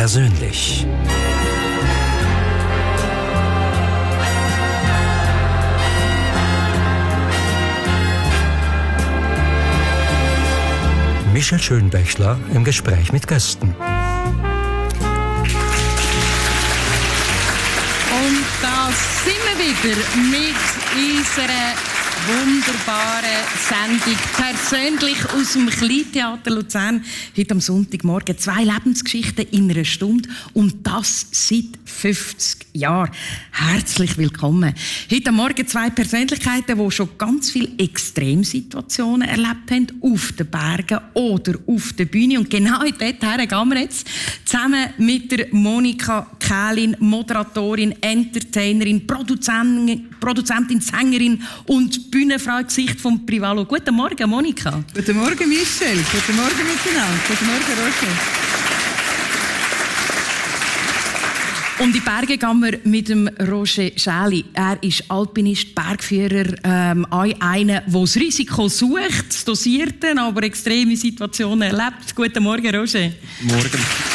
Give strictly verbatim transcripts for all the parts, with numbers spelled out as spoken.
persönlich. Michel Schönbächler im Gespräch mit Gästen. Und da sind wir wieder mit unserer wunderbaren Sendung «Persönlich aus dem Kleintheater Luzern». Heute am Sonntagmorgen zwei Lebensgeschichten in einer Stunde und das seit fünfzig Jahren. Herzlich willkommen. Heute am Morgen zwei Persönlichkeiten, die schon ganz viele Extremsituationen erlebt haben, auf den Bergen oder auf der Bühne. Und genau dorthin gehen wir jetzt zusammen mit der Monika Kählin, Moderatorin, Entertainerin, Produzentin, Produzentin, Sängerin und Bühnenfrau, Gesicht vom Privalo. Guten Morgen, Monika. Guten Morgen, Michel. Guten Morgen miteinander. Guten Morgen, Roger. Und in die Berge gehen wir mit dem Roger Schäli. Er ist Alpinist, Bergführer, ähm, einer, der das Risiko sucht, das Dosierte, aber extreme Situationen erlebt. Guten Morgen, Roger. Morgen.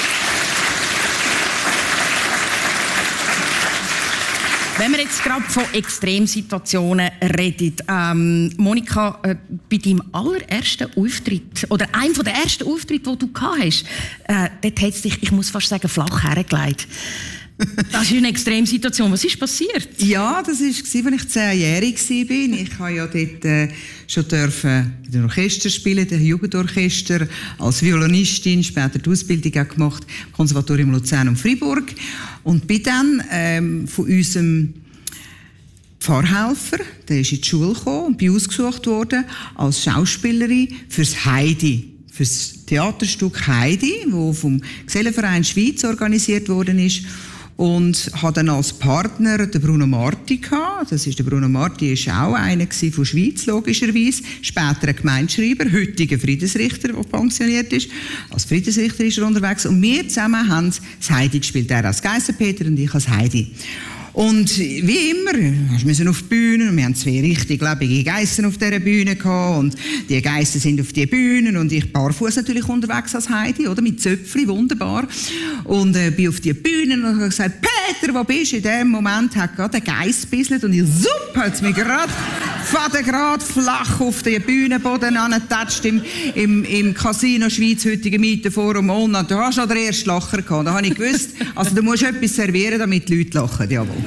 Wenn wir jetzt gerade von Extremsituationen reden, ähm, Monika, äh, bei deinem allerersten Auftritt, oder einem der ersten Auftritte, den du gehabt hast, äh, dort hat es dich, ich muss fast sagen, flach hergelegt. Das ist eine Extremsituation. Was ist passiert? Ja, das war, als ich zehnjährig war. Ich durfte ja dort äh, schon dürfen in dem Orchester spielen, dem Jugendorchester, als Violinistin, später die Ausbildung auch gemacht, im Konservatorium Luzern und Freiburg. Und bin dann ähm, von unserem Pfarrhelfer, der ist in die Schule gekommen und bin ausgesucht worden als Schauspielerin fürs Heidi. Für das Theaterstück Heidi, das vom Gesellenverein Schweiz organisiert worden ist. Und hatte dann als Partner den Bruno Marti gehabt. Das ist der Bruno Marti, ist auch einer von Schweiz, logischerweise. Später ein Gemeindeschreiber, heutiger Friedensrichter, der pensioniert ist. Als Friedensrichter ist er unterwegs. Und wir zusammen haben das Heidi gespielt. Er als Geissenpeter und ich als Heidi. Und wie immer, wir müssen auf die Bühne und wir haben zwei richtig lebendige Geissen auf dieser Bühne gehabt und die Geissen sind auf die Bühnen und ich barfuß natürlich unterwegs als Heidi, oder? Mit Zöpfli, wunderbar. Und äh, bin auf die Bühne und habe gesagt, Peter, wo bist du? In dem Moment hat gerade ein Geiss gebisselt und ich, super, hat es mich gerade, fadengrad flach auf den Bühnenboden angetatscht im, im, im Casino Schweiz, heutigen Mietenforum. Und da hast du schon den ersten Lacher gehabt. Da habe ich gewusst, also du musst etwas servieren, damit die Leute lachen, jawohl.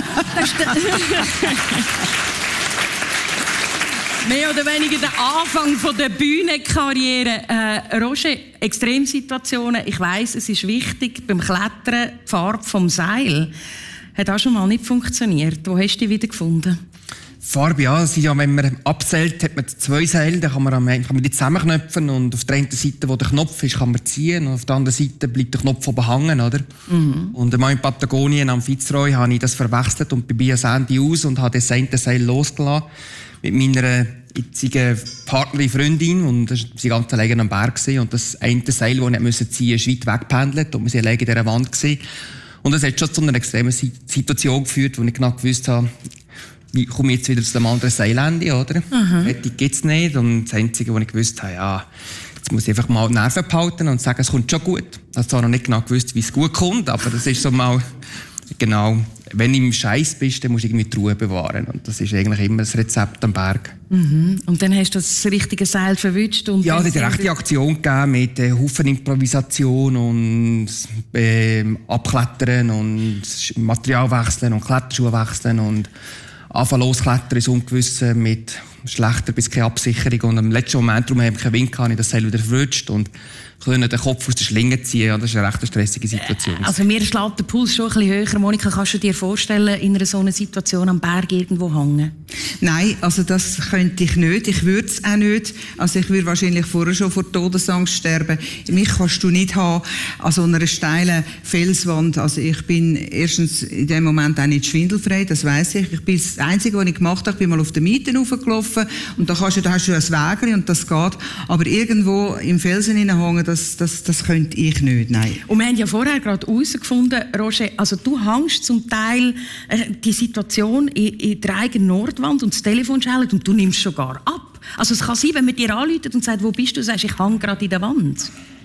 Mehr oder weniger der Anfang von der Bühnenkarriere. Äh, Roger, Extremsituationen, ich weiss, es ist wichtig, beim Klettern, die Farbe vom Seil, hat auch schon mal nicht funktioniert. Wo hast du die wieder gefunden? Farbe, ja, also, ja, wenn man abzählt, hat man zwei Seile, dann kann man, kann man die zusammenknöpfen und auf der einen Seite, wo der Knopf ist, kann man ziehen und auf der anderen Seite bleibt der Knopf oben hängen, oder? Mhm. Und einmal in Patagonien am Fitzroy habe ich das verwechselt und bin bei Sandy aus und habe das eine Seil losgelassen mit meiner jetzigen Partnerin, Freundin, und das war ganz alleine am Berg und das eine Seil, das ich nicht ziehen musste, ist weit weggependelt und wir waren alleine in dieser Wand gewesen. Und das hat schon zu einer extremen Situation geführt, wo ich genau gewusst habe, wie komme ich jetzt wieder zu dem anderen Seilende, oder? Rettung gibt es nicht. Und das Einzige, was ich gewusst habe, ja, jetzt muss ich einfach mal die Nerven behalten und sagen, es kommt schon gut. Ich habe zwar noch nicht genau gewusst, wie es gut kommt, aber das ist so mal, genau, wenn du im Scheiß bist, dann musst du irgendwie die Ruhe bewahren. Und das ist eigentlich immer das Rezept am Berg. Mhm. Und dann hast du das richtige Seil verwünscht? Und ja, es hat eine rechte Aktion gegeben mit äh, Haufen Improvisation und äh, Abklettern und Material wechseln und Kletterschuhe wechseln und anfangen losklettern ins Ungewisse mit schlechter bis keine Absicherung. Und im letzten Moment, darum habe ich keinen Wind, habe ich das Seil wieder verrutscht und können den Kopf aus der Schlinge ziehen. Ja, das ist eine recht stressige Situation. Also mir schlägt der Puls schon ein bisschen höher. Monika, kannst du dir vorstellen, in einer so einer Situation am Berg irgendwo hängen? Nein, also das könnte ich nicht. Ich würde es auch nicht. Also ich würde wahrscheinlich vorher schon vor Todesangst sterben. Mich kannst du nicht haben an so einer steilen Felswand. Also ich bin erstens in dem Moment auch nicht schwindelfrei, das weiss ich. Ich bin das Einzige, was ich gemacht habe, ich bin mal auf den Mieten raufgelaufen und da, kannst du, da hast du ein Wägel und das geht. Aber irgendwo im Felsen hineinhängen, Das, das, das könnte ich nicht, nein. Und wir haben ja vorher gerade herausgefunden, Roger, also du hängst zum Teil äh, die Situation in, in der eigenen Nordwand und das Telefon schellt und du nimmst sogar ab. Also es kann sein, wenn man dir anruft und sagt, wo bist du, sagst, ich hänge gerade in der Wand.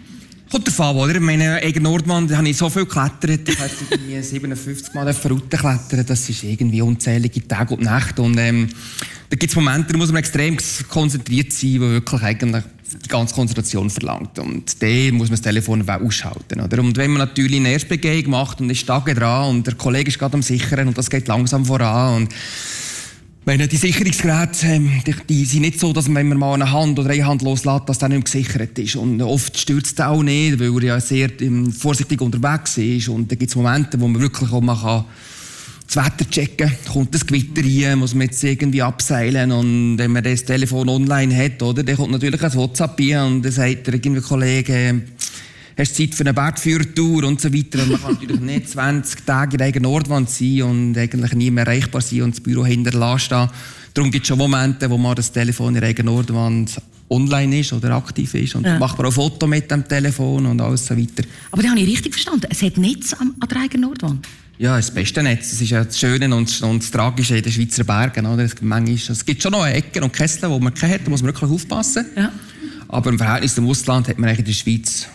Kommt davon, oder? Ich meine, Eiger Nordwand, da habe ich so viel geklettert. Ich habe irgendwie siebenundfünfzig Mal Routen klettern. Das ist irgendwie unzählige Tage und Nächte. Und ähm, da gibt es Momente, da muss man extrem konzentriert sein, wo wirklich eigentlich die ganze Konzentration verlangt. Und da muss man das Telefon ausschalten. Oder? Und wenn man natürlich eine Erstbegehung macht und ist Tage dran und der Kollege ist gerade am Sichern und das geht langsam voran. Und meine, die Sicherungsgeräte ähm, die, die sind nicht so, dass man, wenn man mal eine Hand oder eine Hand loslässt, dass der nicht mehr gesichert ist. Und oft stürzt er auch nicht, weil er ja sehr ähm, vorsichtig unterwegs ist. Und da gibt es Momente, wo man wirklich auch mal kann das Wetter checken kann. Kommt das Gewitter rein, muss man jetzt irgendwie abseilen. Und wenn man das Telefon online hat, oder, dann kommt natürlich ein WhatsApp rein und dann sagt der irgendwie Kollege, hast du Zeit für eine Bergführertour und so weiter. Und man kann natürlich nicht zwanzig Tage in der Eiger Nordwand sein und eigentlich nie mehr erreichbar sein und das Büro hinterlassen stehen. Darum gibt es schon Momente, wo man das Telefon in der Eiger Nordwand online ist oder aktiv ist und ja. macht man auch Foto mit dem Telefon und alles so weiter. Aber da habe ich richtig verstanden, es hat Netz an der Eiger Nordwand? Ja, das beste Netz. Das ist ja das Schöne und, und das Tragische in den Schweizer Bergen. Oder? Es, manchmal, es gibt schon noch Ecken und Kessel, wo man keine hat, da muss man wirklich aufpassen. Ja. Aber im Verhältnis zum Ausland hat man eigentlich in der Schweiz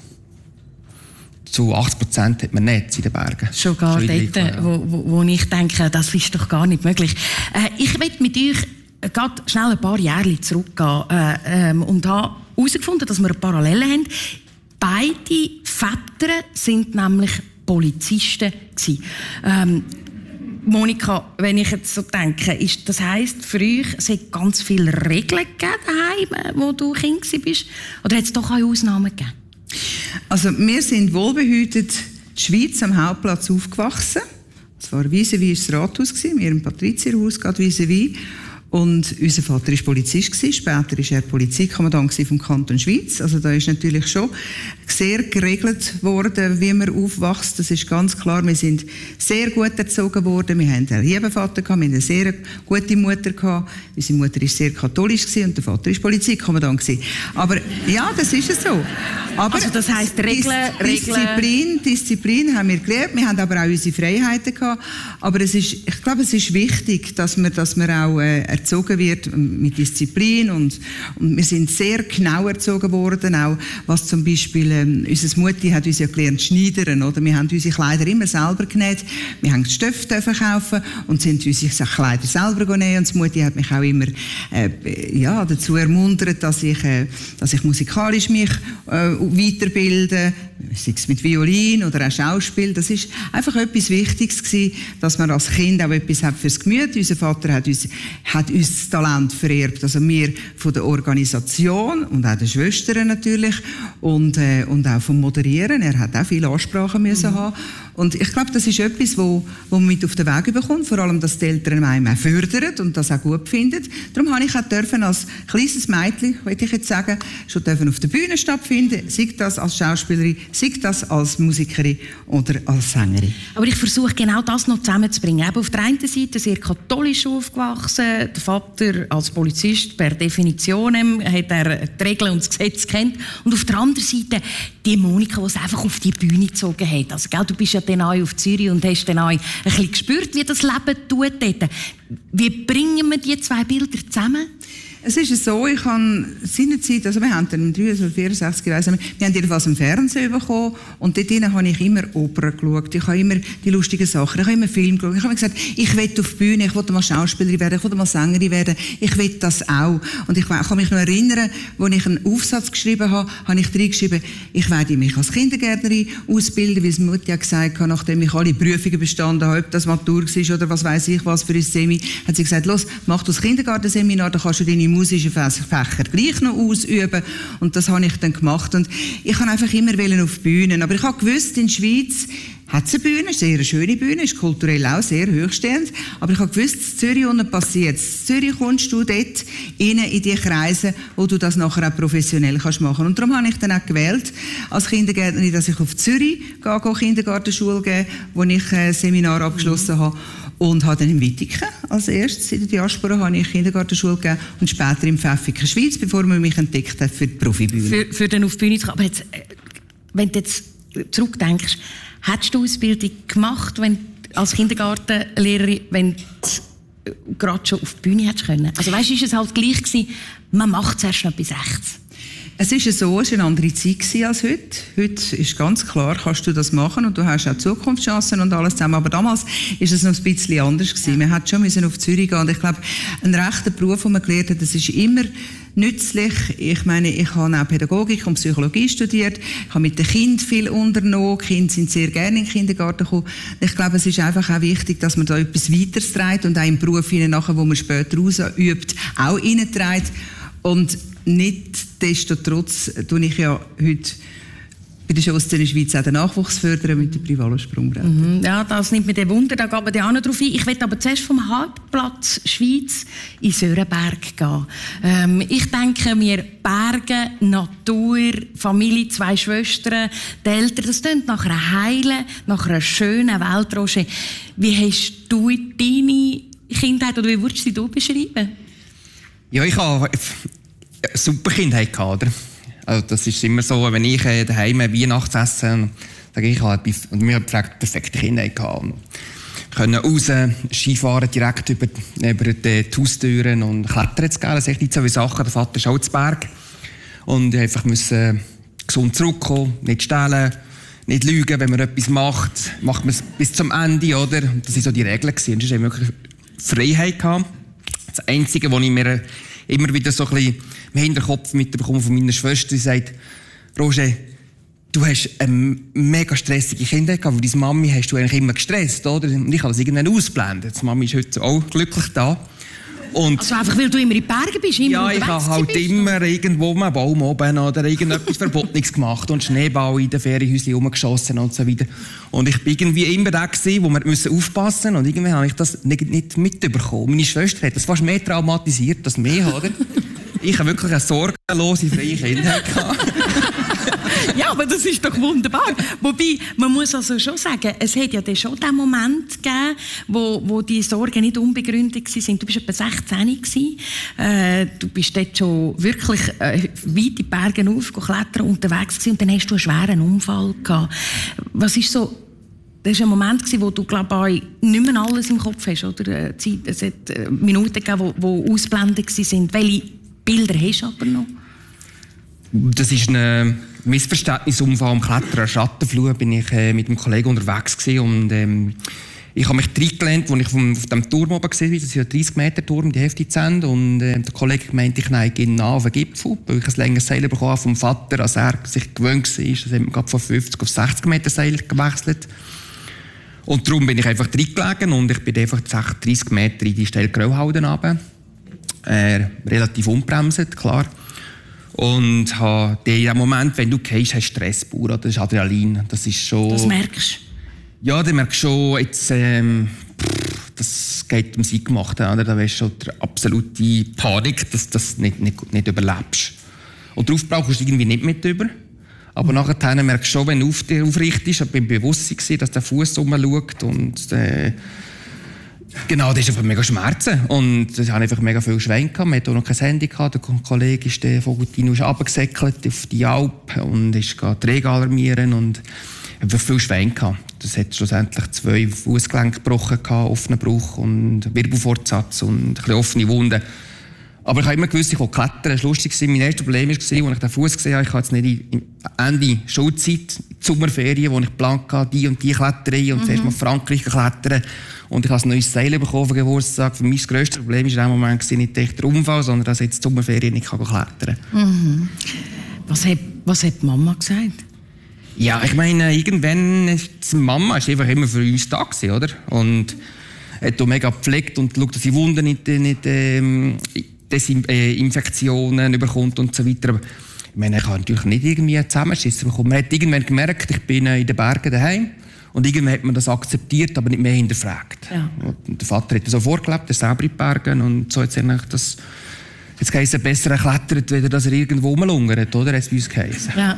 zu achtzig Prozent hat man Netz in den Bergen. Schon gar Schon dort, ja. wo, wo, wo ich denke, das ist doch gar nicht möglich. Äh, ich will mit euch gerade schnell ein paar Jahre zurückgehen äh, ähm, und habe herausgefunden, dass wir eine Parallele haben. Beide Väter sind nämlich Polizisten gewesen. Ähm, Monika, wenn ich jetzt so denke, ist, das heisst für euch, es hat ganz viele Regeln gegeben daheim, wo du Kind warst? Oder hat es doch auch Ausnahmen gegeben? Also wir sind wohlbehütet in der Schweiz am Hauptplatz aufgewachsen. Es war vis-à-vis das Rathaus, wir im Patrizierhaus, gerade vis-à-vis. Und unser Vater war Polizist, später war er Polizeikommandant vom Kanton Schweiz. Also da ist natürlich schon sehr geregelt worden, wie man aufwächst. Das ist ganz klar. Wir sind sehr gut erzogen worden. Wir hatten einen lieben Vater, wir hatten eine sehr gute Mutter. Unsere Mutter war sehr katholisch und der Vater war Polizeikommandant. Aber ja, das ist es so. Aber also das heisst, Regeln, Disziplin, Disziplin haben wir gelernt. Wir haben aber auch unsere Freiheiten gehabt. Aber es ist, ich glaube, es ist wichtig, dass man, dass man auch äh, erzogen wird mit Disziplin. Und, und wir sind sehr genau erzogen worden, auch was zum Beispiel, ähm, unsere Mutti hat uns ja gelernt schneidern, oder? Wir haben unsere Kleider immer selber genäht. Wir haben Stöffe kaufen und sind unsere Kleider selber nähen. Und die Mutti hat mich auch immer äh, ja, dazu ermuntert, dass ich, äh, dass ich musikalisch mich äh, weiterbilden, sei es mit Violin oder auch Schauspiel. Das ist einfach etwas Wichtiges gewesen, dass man als Kind auch etwas hat fürs Gemüt. Unser Vater hat uns, hat uns das Talent vererbt, also wir von der Organisation und auch den Schwestern natürlich und, äh, und auch vom Moderieren. Er hat auch viele Ansprachen müssen mhm. haben. Und ich glaube, das ist etwas, wo, wo man mit auf den Weg bekommt, vor allem, dass die Eltern einem auch fördern und das auch gut finden. Darum habe ich auch dürfen, als kleines Mädchen, würde ich jetzt sagen, schon dürfen auf der Bühne stattfinden, sei das als Schauspielerin, sei das als Musikerin oder als Sängerin. Aber ich versuche genau das noch zusammenzubringen. Eben auf der einen Seite sehr katholisch aufgewachsen, der Vater als Polizist per Definition hat er die Regeln und das Gesetz kennt. Und auf der anderen Seite die Monika, die es einfach auf die Bühne gezogen hat. Also, gell, du bist ja dann auch auf Zürich und hast dann auch ein bisschen gespürt, wie das Leben tut dort. Wie bringen wir die zwei Bilder zusammen? Es ist so, ich habe seinerzeit, also wir haben dann im dreiundsechzig, vierundsechzig, ich weiss nicht, wir haben jedenfalls im Fernsehen bekommen und dort habe ich immer Opern geschaut, ich habe immer die lustigen Sachen, ich habe immer Film geschaut, ich habe mir gesagt, ich will auf die Bühne, ich will mal Schauspielerin werden, ich will mal Sängerin werden, ich will das auch. Und ich kann mich noch erinnern, als ich einen Aufsatz geschrieben habe, habe ich reingeschrieben, ich werde mich als Kindergärtnerin ausbilden, wie es Mutti gesagt hat, nachdem ich alle Prüfungen bestanden habe, ob das Matur war oder was weiss ich was für ein Semi, hat sie gesagt, los, mach das Kindergartenseminar, dann kannst du deine musischen Fächer gleich noch ausüben. Und das habe ich dann gemacht. Und ich kann einfach immer auf Bühnen. Aber ich habe gewusst, in der Schweiz hat es eine Bühne, eine sehr schöne Bühne, ist kulturell auch sehr hochstehend. Aber ich habe gewusst, in Zürich unten passiert es. In Zürich kommst du dort rein in die Kreise, wo du das nachher auch professionell kannst machen. Und darum habe ich dann auch gewählt, als Kindergärtnerin, dass ich auf Zürich gehe, gehe Kindergartenschule gebe, wo ich ein Seminar abgeschlossen habe. Und habe dann in Wittigen als erstes in der Diaspora habe ich Kindergartenschule gegeben und später im Pfäffiken Schweiz, bevor man mich entdeckt hat für die Profibühne. Für, für den auf die Bühne zu kommen. Aber jetzt, wenn du jetzt zurückdenkst, hättest du Ausbildung gemacht, wenn als Kindergartenlehrerin, wenn du gerade schon auf die Bühne hättest können? Also weißt du, ist es halt gleich gewesen, man macht es erst noch bis sechzehn. Es ist so, es war eine andere Zeit als heute. Heute ist ganz klar, kannst du das machen und du hast auch Zukunftschancen und alles zusammen. Aber damals ist es noch ein bisschen anders gewesen. Ja. Man hat schon müssen auf Zürich gehen. Und ich glaube, ein rechter Beruf, den man gelernt hat, das ist immer nützlich. Ich meine, ich habe auch Pädagogik und Psychologie studiert. Ich habe mit den Kindern viel unternommen. Die Kinder sind sehr gerne in den Kindergarten gekommen. Ich glaube, es ist einfach auch wichtig, dass man da etwas weiteres trägt und auch im Beruf hinein, nachher, wo man später ausübt, auch hineinträgt. Und nichtsdestotrotz tue ich ja heute bei der Showszene Schweiz auch den Nachwuchs fördern mit dem Privatsprungbrett. Mhm. Ja, das nimmt mir den Wunder, da gehen wir auch noch drauf ein. Ich möchte aber zuerst vom Hauptplatz Schweiz in Sörenberg gehen. Ähm, ich denke mir, Berge, Natur, Familie, zwei Schwestern, die Eltern, das klingt nach einer heilen, nach einer schönen Welt, Roger. Wie hast du deine Kindheit, oder wie würdest du sie beschreiben? Ja, ich habe eine super Kindheit gehabt, oder? Also das ist immer so, wenn ich äh, daheim Weihnachtsessen sage ich, ich habe und mir gefragt, perfekte Kindheit gehabt. Wir können raus, Skifahren direkt über, über die Haustüren und klettern zu gehen. Das sind echt nicht so wie Sachen. Der Vater ist auch zu Berg. Und ich einfach müssen gesund zurückkommen, nicht stehlen, nicht lügen, wenn man etwas macht, macht man es bis zum Ende, oder? Das waren so die Regeln gewesen. Und es war wirklich Freiheit gehabt. Das Einzige, was ich mir immer wieder so ein bisschen im Hinterkopf mitbekomme von meiner Schwester, die sagt, Roger, du hast eine mega stressige Kindheit gehabt, weil deine Mami hast du eigentlich immer gestresst, oder? Und ich habe das irgendwann ausgeblendet. Die Mami ist heute auch glücklich da. Und also einfach, weil du immer in den Bergen bist, immer ja, ich habe halt bist, immer oder? irgendwo einen Baum oben oder irgendetwas Verbotenes gemacht und Schneeball in den Ferienhäuschen rumgeschossen und so weiter. Und ich war irgendwie immer der gewesen, wo wir aufpassen mussten und irgendwie habe ich das nicht, nicht mitbekommen. Meine Schwester hat das fast mehr traumatisiert als mich, oder? Ich habe wirklich eine sorgenlose, freie Kindheit gehabt. Ja, aber das ist doch wunderbar. Wobei, man muss also schon sagen, es hat ja dann schon den Moment gegeben, wo, wo die Sorgen nicht unbegründet waren. Du bist etwa sechzehn gewesen. Äh, du bist dort schon wirklich äh, weit in die Berge aufgeklettert unterwegs gewesen und dann hast du einen schweren Unfall gehabt. Was ist so, das war ein Moment gewesen, wo du, glaube ich, nicht mehr alles im Kopf hast, oder? Zeit, es hat äh, Minuten gegeben, wo, wo ausblendet waren. Welche Bilder hast du aber noch? Das ist ein Missverständnisunfall am Klettern an Schattenfluh. Bin ich äh, mit einem Kollegen unterwegs gewesen und ähm, ich habe mich reingelehnt, als ich vom, auf dem Turm oben gesehen habe. Das ist ein dreißig Meter Turm, die Hälfte Zent. Und äh, der Kollege meinte, ich neige nah auf den Gipfel, weil ich ein längeres Seil bekommen vom Vater, als er sich gewöhnt war. Das hat man gerade von fünfzig auf sechzig Meter Seil gewechselt. Und darum bin ich einfach reingelegen und ich bin einfach dreißig Meter in die steile Grauhalde runter. Äh, relativ unbremset, klar. Und ha, in dem Moment, wenn du gehst, hast du Stress pur, das ist Adrenalin. Das ist schon... Das merkst du? Ja, du merkst schon, jetzt, ähm, pff, das geht um sie gemacht. Oder? Da weißt du schon die absolute Panik, dass du das nicht, nicht, nicht überlebst. Und darauf brauchst du irgendwie nicht mit über. Aber mhm. nachher merkst du schon, wenn du auf, aufrichtest, ich bin bewusst gewesen, dass der Fuß rumschaut und... Äh, Genau, das ist einfach mega Schmerzen. Und ich hatte einfach mega viel Schwein gehabt. Wir hatten auch noch kein Handy gehabt. Der Kollege ist der Vogutino runtergesäckelt auf die Alp und ist die Regen alarmieren und einfach viel Schwein gehabt. Das hat schlussendlich zwei Fußgelenke gebrochen gehabt, offenen Bruch und Wirbelfortsatz und ein bisschen offene Wunden. Aber ich habe immer gewusst, ich will klettern. Das war lustig. Mein erstes Problem war, als ich den Fuß gesehen habe, ich habe jetzt nicht Ende Schulzeit, die Sommerferien, wo ich geplant hatte, die und die Kletterei und mhm. zuerst mal Frankreich klettern. Und ich habe ein neues Seil bekommen für Geburtstag. Für mich das grösste Problem war in dem Moment nicht der Unfall, sondern dass ich jetzt die Sommerferien nicht klettern kann. Mhm. Was hat, was hat die Mama gesagt? Ja, ich meine, irgendwann ist die Mama ist einfach immer für uns da gewesen, oder? Und hat auch mega gepflegt und geschaut, dass die Wunden nicht, nicht ähm, Desinfektionen bekommt und so weiter. Aber ich meine, ich habe natürlich nicht irgendwie Zusammenschiss bekommen. Man hat irgendwann gemerkt, ich bin in den Bergen daheim. Und irgendwann hat man das akzeptiert, aber nicht mehr hinterfragt. Ja. Und der Vater hat das so vorgelebt, er ist selber in den Bergen. Und so hat es das jetzt heisst es besser erklettert, als dass er irgendwo rumlungert, oder? Hat es bei uns geheißen. Ja.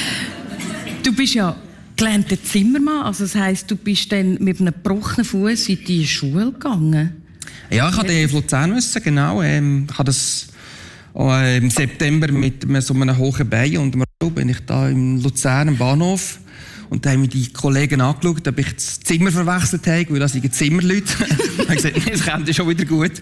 Du bist ja gelernter Zimmermann, also das heisst, du bist dann mit einem gebrochenen Fuß in die Schule gegangen? Ja, ich musste in Luzern müssen, genau. Ähm, ich habe das äh, im September mit so einem hohen Bein und einem bin ich da in Luzern am Bahnhof. Und dann haben mich die Kollegen angeschaut, ob ich das Zimmer verwechselt habe, weil das sind Zimmerleute. Ich habe gesagt, das kommt schon wieder gut.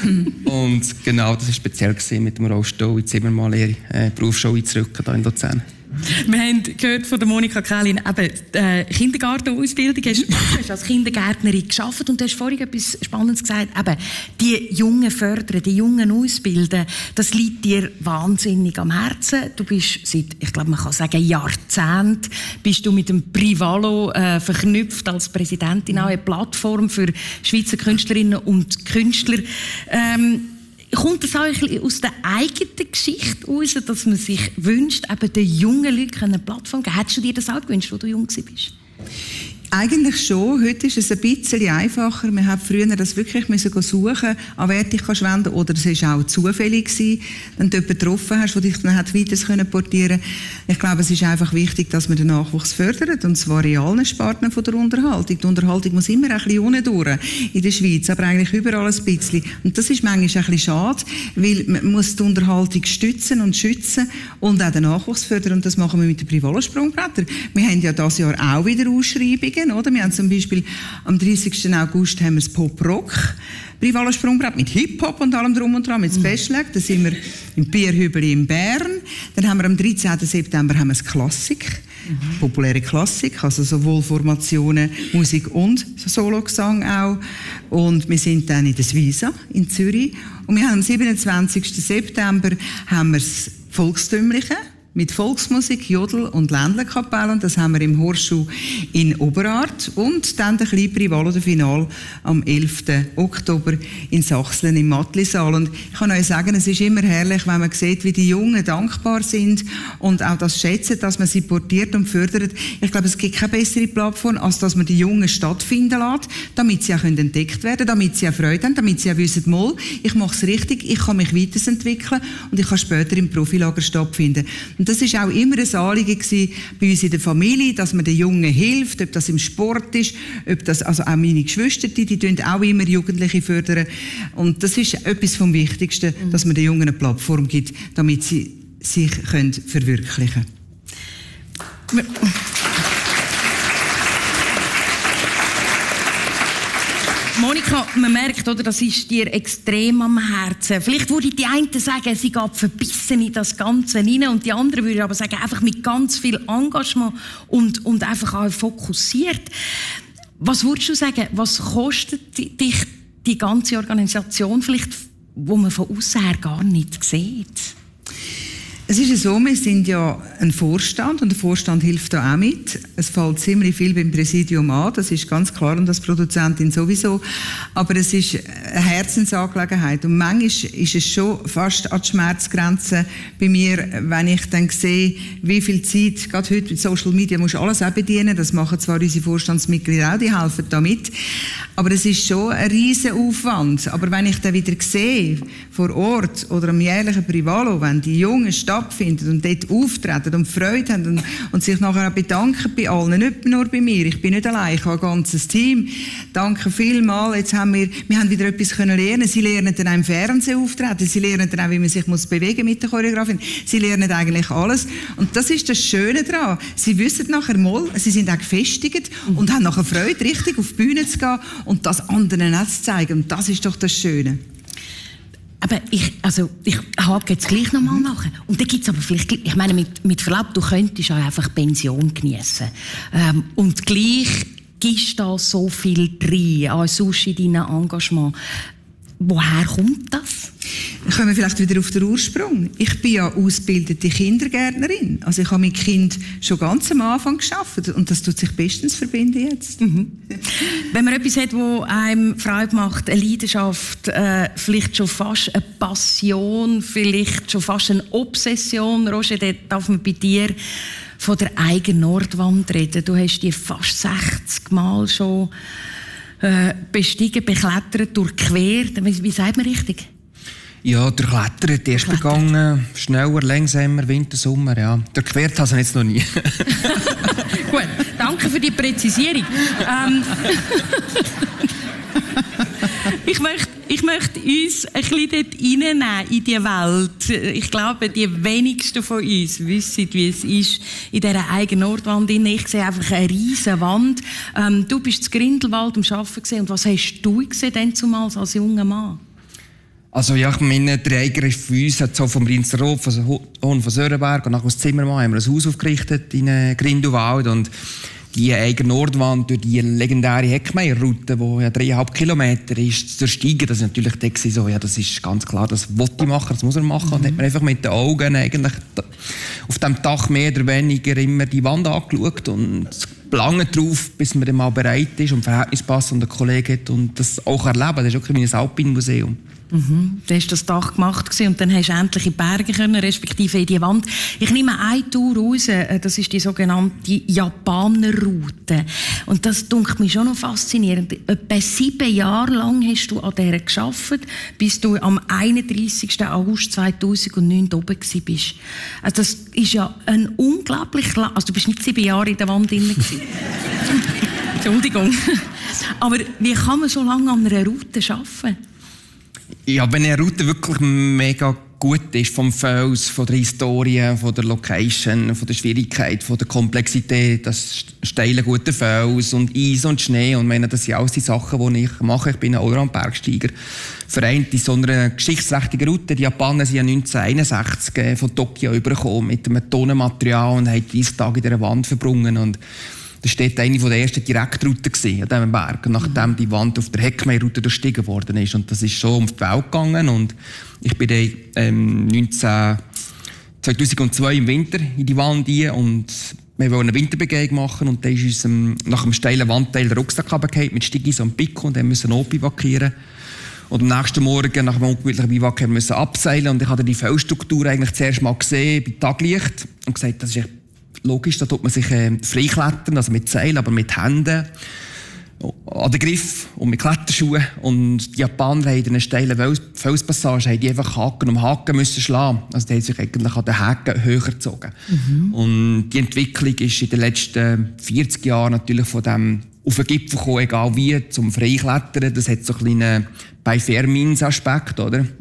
Und genau, das war speziell gewesen, mit dem Rollstuhl in die Zimmermalerei, äh, Berufsschule einzurücken hier in Luzern. Wir haben gehört von der Monika Kählin, eben äh, Kindergartenausbildung. Du hast als Kindergärtnerin gearbeitet und du hast vorhin etwas Spannendes gesagt. Eben, die Jungen fördern, die Jungen ausbilden, das liegt dir wahnsinnig am Herzen. Du bist seit, ich glaube, man kann sagen, Jahrzehnten bist du mit dem Privalo äh, verknüpft als Präsidentin auch eine Plattform für Schweizer Künstlerinnen und Künstler. Ähm, Kommt das auch aus der eigenen Geschichte heraus, dass man sich wünscht, eben den jungen Leuten eine Plattform zu geben? Hättest du dir das auch gewünscht, als du jung warst? Eigentlich schon. Heute ist es ein bisschen einfacher. Wir haben früher das wirklich müssen suchen, an wer dich kannst wenden, oder es war auch zufällig gewesen, wenn du jemanden getroffen hast, der dich dann hat weiter portieren konnte. Ich glaube, es ist einfach wichtig, dass man den Nachwuchs fördert, und zwar in allen Sparten von der Unterhaltung. Die Unterhaltung muss immer ein bisschen unten durch in der Schweiz, aber eigentlich überall ein bisschen. Und das ist manchmal ein bisschen schade, weil man muss die Unterhaltung stützen und schützen und auch den Nachwuchs fördern, und das machen wir mit den Privalo-Sprungbrettern. Wir haben ja dieses Jahr auch wieder Ausschreibungen. Oder? Wir haben zum Beispiel am dreißigsten August haben wir das Pop-Rock Privalo-Sprungbrett mit Hip-Hop und allem drum und dran, mit Special. Da sind wir im Bierhübeli in Bern. Dann haben wir am dreizehnten September haben wir das Klassik, mhm. populäre Klassik, also sowohl Formationen, Musik und Sologesang auch. Und wir sind dann in der Suiza in Zürich. Und wir haben am siebenundzwanzigsten September haben wir das Volkstümliche mit Volksmusik, Jodel und Ländlerkapelle. Und das haben wir im Horschuh in Oberart. Und dann der kleine Privalo, der Final, am elften Oktober in Sachsen im Mattlisaal. Und ich kann euch sagen, es ist immer herrlich, wenn man sieht, wie die Jungen dankbar sind und auch das schätzen, dass man sie portiert und fördert. Ich glaube, es gibt keine bessere Plattform, als dass man die Jungen stattfinden lässt, damit sie auch entdeckt werden können, damit sie auch Freude haben, damit sie auch wissen, mal, ich mache es richtig, ich kann mich weiterentwickeln und ich kann später im Profilager stattfinden. Und das ist auch immer ein Anliegen gewesen bei uns in der Familie, dass man den Jungen hilft, ob das im Sport ist, ob das, also auch meine Geschwister, die, die tun auch immer Jugendliche fördern. Und das ist etwas vom Wichtigsten, mhm. dass man den Jungen eine Plattform gibt, damit sie sich können verwirklichen können. Monika, man merkt, oder, das ist dir extrem am Herzen. Vielleicht würde die einen sagen, sie geht verbissen in das Ganze rein, und die anderen würden aber sagen, einfach mit ganz viel Engagement und, und einfach auch fokussiert. Was würdest du sagen, was kostet dich die ganze Organisation vielleicht, wo man von außen her gar nicht sieht? Es ist ja so, wir sind ja ein Vorstand, und der Vorstand hilft da auch mit. Es fällt ziemlich viel beim Präsidium an, das ist ganz klar, und als Produzentin sowieso. Aber es ist eine Herzensangelegenheit, und manchmal ist es schon fast an die Schmerzgrenze bei mir, wenn ich dann sehe, wie viel Zeit, gerade heute mit Social Media, musst du alles auch bedienen. Das machen zwar unsere Vorstandsmitglieder auch, die helfen da mit. Aber es ist schon ein riesen Aufwand. Aber wenn ich dann wieder sehe, vor Ort oder am jährlichen Privalo, wenn die Jungen stattfinden und dort auftreten und Freude haben und, und sich nachher auch bedanken bei allen, nicht nur bei mir, ich bin nicht allein, ich habe ein ganzes Team. Danke vielmals. Jetzt haben wir, wir haben wieder etwas können lernen. Sie lernen dann auch im Fernsehen auftreten, sie lernen dann auch, wie man sich muss bewegen mit der Choreografin. Sie lernen eigentlich alles. Und das ist das Schöne daran. Sie wissen nachher mal, sie sind auch gefestigt und haben nachher Freude, richtig auf die Bühne zu gehen und das anderen auch zu zeigen. Und das ist doch das Schöne. Aber ich, also, ich hake jetzt gleich noch mal nach. Und dann gibt's aber vielleicht, ich meine, mit, mit Verlaub, du könntest auch einfach Pension geniessen. Ähm, und gleich gibst da so viel drin, auch sonst in deinem Engagement. Woher kommt das? Kommen wir vielleicht wieder auf den Ursprung. Ich bin ja ausgebildete Kindergärtnerin. Also ich habe mit Kind schon ganz am Anfang gearbeitet und das tut sich bestens verbinden jetzt. Mhm. Wenn man etwas hat, das einem Freude macht, eine Leidenschaft, äh, vielleicht schon fast eine Passion, vielleicht schon fast eine Obsession, Roger, dann darf man bei dir von der eigenen Nordwand reden. Du hast die fast sechzig Mal schon äh, bestiegen, beklettert, durchquert. Wie, wie sagt man richtig? Ja, durchklettert, erst begangen, schneller, langsamer, Winter, Sommer, ja. Durchquert habe ich jetzt noch nie. Gut, danke für die Präzisierung. ähm, Ich möchte, ich möchte uns ein bisschen dort reinnehmen, in die Welt. Ich glaube, die wenigsten von uns wissen, wie es ist in dieser eigenen Nordwand. Ich sehe einfach eine riesige Wand. Ähm, du bist in Grindelwald am Arbeiten gewesen. Und was hast du gesehen denn zumals als junger Mann? Also ja, ich meine, der Eingriff für uns hat so vom Rinsroth, von Hohen von Sörenberg und nachher aus Zimmermann haben wir ein Haus aufgerichtet in äh, Grindelwald und die eigene Nordwand durch die legendäre Heckmeierroute, die ja dreieinhalb Kilometer ist, zu ersteigen, das ist natürlich so, ja, das ist ganz klar, das wollte ich machen, das muss er machen. Mhm. Und hat man einfach mit den Augen eigentlich auf dem Dach mehr oder weniger immer die Wand angeschaut und lange drauf, bis man dann mal bereit ist und Verhältnispass und einen Kollegen hat und das auch erleben. Das ist auch wie ein Alpinmuseum. Mhm. Du hast das Dach gemacht und dann hast du endlich in die Berge können, respektive in die Wand. Ich nehme eine Tour raus, das ist die sogenannte Japanerroute. Und das dunkelt mich schon noch faszinierend. Etwa sieben Jahre lang hast du an dieser gearbeitet, bis du am einunddreißigsten August zweitausendneun oben bist. Also das ist ja ein unglaublich lang... Also du bist nicht sieben Jahre in der Wand drin gewesen. Entschuldigung. Aber wie kann man so lange an einer Route arbeiten? Ja, wenn eine Route wirklich mega gut ist, vom Fels, von der Historie, von der Location, von der Schwierigkeit, von der Komplexität, das steile, gute Fels und Eis und Schnee. Und ich meine, das sind alles die Sachen, die ich mache. Ich bin ein Allround-Bergsteiger. Vereint in so einer geschichtsträchtigen Route. Die Japaner sind ja neunzehnhunderteinundsechzig von Tokio übergekommen mit einem Tonnenmaterial und haben dreißig Tage in dieser Wand verbrungen. Und das war eine der ersten Direktrouten an diesem Berg, nachdem die Wand auf der Heckmeierroute durchstiegen worden ist. Und das ist schon um die Welt gegangen. Und ich bin dann ähm, neunzehn, zweitausendzwei im Winter in die Wand rein und wir wollten eine Winterbegehung machen. Und dann ist uns ähm, nach einem steilen Wandteil der Rucksack runtergefallen mit Stigis und Pico und dann mussten wir notbivakieren. Und am nächsten Morgen, nach einem ungemütlichen Biwak, haben wir abseilen. Und ich habe die Felsstruktur eigentlich zuerst mal gesehen bei Taglicht und gesagt, das ist echt logisch, da tut man sich äh, freiklettern, also mit Seil, aber mit Händen an den Griff und mit Kletterschuhen. Und die Japaner haben in einer steilen Felspassage haben die einfach Haken um Haken müssen schlagen. Also die haben sich eigentlich an den Haken höher gezogen. Mhm. Und die Entwicklung ist in den letzten vierzig Jahren natürlich von dem auf den Gipfel gekommen, egal wie, zum Freiklettern. Das hat so einen kleinen Bei-Fair-Means-Aspekt, oder? Mhm.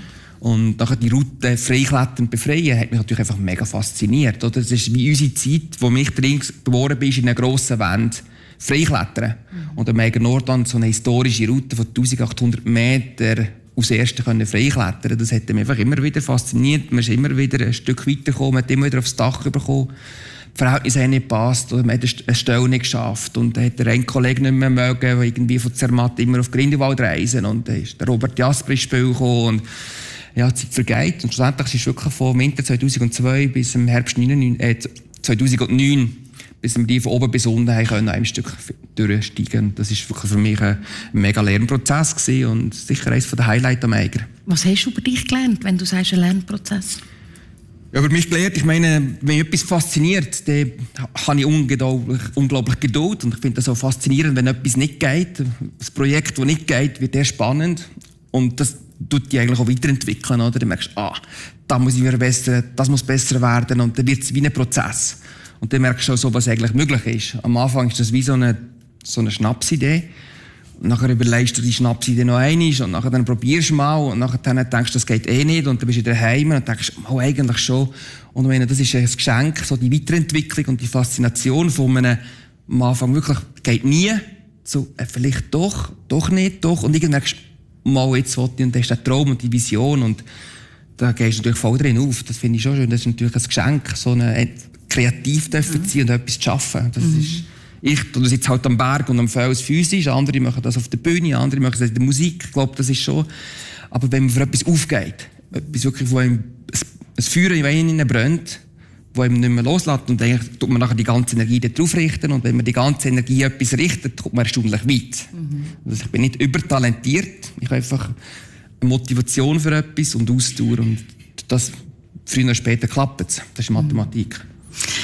Und nachher die Route freiklettern befreien, hat mich natürlich einfach mega fasziniert. Oder? Das ist wie unsere Zeit, wo mich drin geboren bist, in einer grossen Wand freiklettern. Mhm. Und am eigenen Nordwand so eine historische Route von eintausendachthundert Meter aus ersten können freiklettern. Das hat mich einfach immer wieder fasziniert. Man ist immer wieder ein Stück weitergekommen, man hat immer wieder aufs Dach bekommen. Die Verhältnisse haben nicht gepasst, oder man hat eine Stelle nicht geschafft. Und dann hat der ein Kollege nicht mehr mögen, der irgendwie von Zermatt immer auf Grindelwald reisen. Und dann ist der Robert Jasper ins Spiel gekommen. Und ja, die Zeit vergeht. Und schlussendlich ist es wirklich vom Winter zweitausendzwei bis im Herbst äh, zweitausendneun, bis wir die von oben bis unten haben können, ein Stück durchsteigen. Das war wirklich für mich ein mega Lernprozess gewesen und sicher eines der Highlights am Eiger. Was hast du über dich gelernt, wenn du sagst, ein Lernprozess? Ja, über mich gelernt, ich meine, wenn mich etwas fasziniert, dann habe ich unglaublich, unglaublich Geduld. Und ich finde das auch faszinierend, wenn etwas nicht geht. Das Projekt, das nicht geht, wird erst spannend. Und das tut die eigentlich auch weiterentwickeln, oder? Dann merkst du, ah, da muss ich verbessern, das muss besser werden. Und dann wird es wie ein Prozess. Und dann merkst du auch so, was eigentlich möglich ist. Am Anfang ist das wie so eine, so eine Schnapsidee. Und nachher überlegst du die Schnapsidee noch einmal und nachher dann probierst du mal und nachher dann denkst du, das geht eh nicht und dann bist du wieder heim und denkst, oh, eigentlich schon. Und ich meine, das ist ein Geschenk, so die Weiterentwicklung und die Faszination von einem, am Anfang wirklich, geht nie, so, äh, vielleicht doch, doch nicht, doch. Und irgendwann merkst du, mal jetzt will ich, und das ist der Traum und die Vision und da gehst du natürlich voll drin auf. Das finde ich schon schön, das ist natürlich ein Geschenk, so eine, kreativ zu sein und etwas zu schaffen. Das mhm. ist, ich sitze halt am Berg und am Fels physisch, andere machen das auf der Bühne, andere machen das in der Musik. Ich glaube, das ist schon. Aber wenn man für etwas aufgeht, etwas wirklich, wo einem ein Feuer in einem brennt, wo einem nicht mehr loslässt und dann tut man nachher die ganze Energie darauf richten und wenn man die ganze Energie etwas richtet, kommt man erstaunlich weit. Mhm. Also ich bin nicht übertalentiert, ich habe einfach eine Motivation für etwas und Ausdauer und das früher oder später klappt es. Das ist Mathematik. Mhm.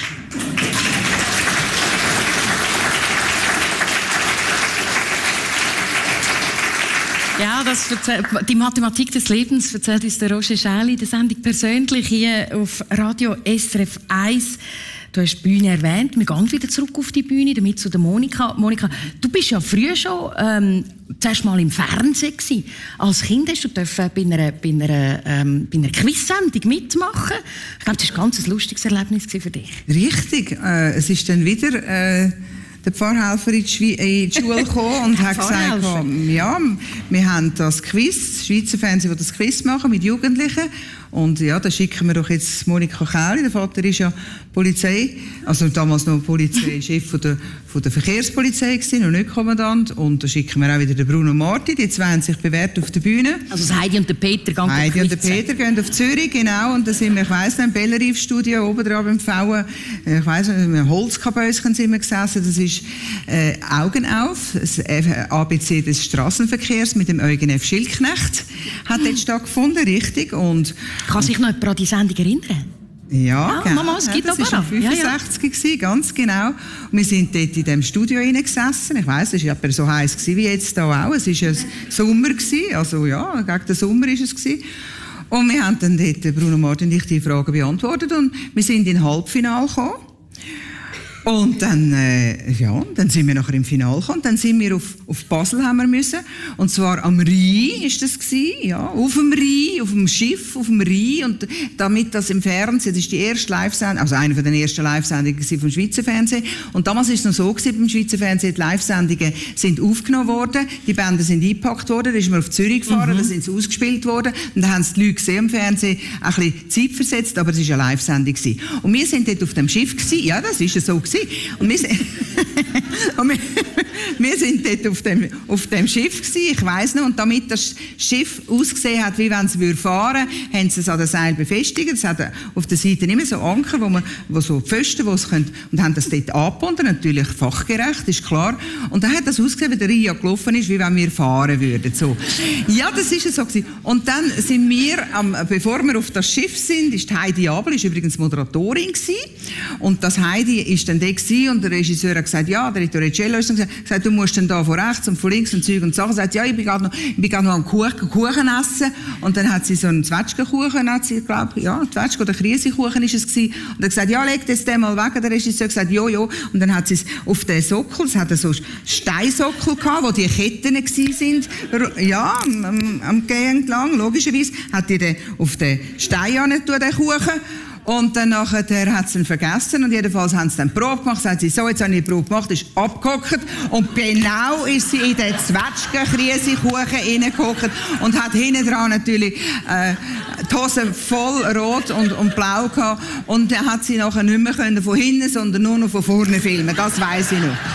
Ja, das erzählt, die Mathematik des Lebens erzählt uns der Roger Schäli, der Sendung persönlich hier auf Radio S R F eins. Du hast die Bühne erwähnt. Wir gehen wieder zurück auf die Bühne, damit zu der Monika. Monika, du bist ja früher schon ähm, zuerst mal im Fernsehen gewesen. Als Kind hast du dürfen bei einer, bei einer, ähm, bei einer Quiz-Sendung mitmachen. Ich glaube, das war ein ganz lustiges Erlebnis für dich. Richtig. Äh, es ist dann wieder äh, der Pfarrhelfer in die, Schwe- in die Schule gekommen und hat gesagt, ja, wir haben das Quiz, das Schweizer Fernsehen, das das Quiz machen mit Jugendlichen. Und ja, da schicken wir doch jetzt Monika Kähli, der Vater ist ja Polizei, also damals noch Polizeichef von der, von der Verkehrspolizei gewesen, und nicht Kommandant. Und da schicken wir auch wieder den Bruno Marti, die zwei haben sich bewährt auf der Bühne. Also Heidi und der Peter gehen Heidi und der Peter gehen auf Zürich, genau, und da sind wir, ich weiss nicht, im Bellerive-Studio oben dran beim Pfauen, ich weiss nicht, im Holzkabäuschen sind wir gesessen, das ist äh, Augen auf, das A B C des Strassenverkehrs mit dem Eugen F. Schildknecht hat dort stattgefunden, richtig, und kann sich noch jemand an die Sendung erinnern? Ja, ja, Mama, es gibt ja, das war fünfundsechzig, ja, ja. Ganz genau. Und wir sind dort in diesem Studio gesessen. Ich weiss, es war etwa so heiß wie jetzt hier auch. Es war ein Sommer, also ja, gegen den Sommer war es. Und wir haben dann dort, Bruno Martin und ich, die Fragen beantwortet und wir sind in Halbfinale gekommen. Und dann, äh, ja, dann sind wir nachher im Finale gekommen. Dann sind wir auf, auf Basel haben wir müssen. Und zwar am Rhein ist das gewesen, ja, auf dem Rhein, auf dem Schiff, auf dem Rhein. Und damit das im Fernsehen, das ist die erste Live-Sendung, also eine von den ersten Live-Sendungen vom Schweizer Fernsehen. Und damals ist es noch so gewesen, beim Schweizer Fernsehen, die Live-Sendungen sind aufgenommen worden, die Bänder sind eingepackt worden, da ist man auf Zürich gefahren, mhm. da sind sie ausgespielt worden. Und dann haben sie die Leute gesehen im Fernsehen, ein bisschen Zeit versetzt, aber es war eine Live-Sendung gewesen. Und wir sind dort auf dem Schiff gewesen, ja, das ist ja so gewesen. Und wir, und wir, wir sind dort auf dem, auf dem Schiff gewesen, ich weiss noch, und damit das Schiff ausgesehen hat, wie wenn es fahren würde, haben sie es an den Seil befestigt. Es hat auf der Seite immer so Anker, wo man, wo so Pfosten, wo es können, und haben das dort angebunden, natürlich fachgerecht, ist klar. Und dann hat das ausgesehen, wie der Ria gelaufen ist, wie wenn wir fahren würden. So. Ja, das ist so gewesen. Und dann sind wir, ähm, bevor wir auf das Schiff sind, ist Heidi Abel, ist übrigens Moderatorin gewesen. Und das Heidi ist dann da gewesen, und der Regisseur hat gesagt, ja, der Torricello ist dann gesagt, gesagt, du musst dann da von rechts und von links und Zeug und Sachen. Sagt, ja, ich bin gerade noch, ich bin gerade noch am Kuchen, Kuchen essen. Und dann hat sie so einen Zwetschgenkuchen, hat sie, glaube ich, ja, Zwetschgen- oder Kriesekuchen ist es gewesen. Und hat gesagt, ja, leg das den mal weg. Der Regisseur hat gesagt, jo, jo. Und dann hat sie es auf den Sockel, es hat so Steinsockel gehabt, wo die Ketten gewesen sind, ja, am, am Gehen entlang, logischerweise, hat die den auf den Stein angetan, den Kuchen. Und dann nachher hat sie ihn vergessen und jedenfalls haben sie dann die Probe gemacht, sagt sie, so, jetzt habe ich die Probe gemacht, ist abgehockt und genau ist sie in den Zwetschgen-Kriesekuchen reingehockt und hat hinten dran natürlich äh, die Hose voll rot und, und blau gehabt und dann hat sie nachher nicht mehr können von hinten, sondern nur noch von vorne filmen, das weiss ich noch.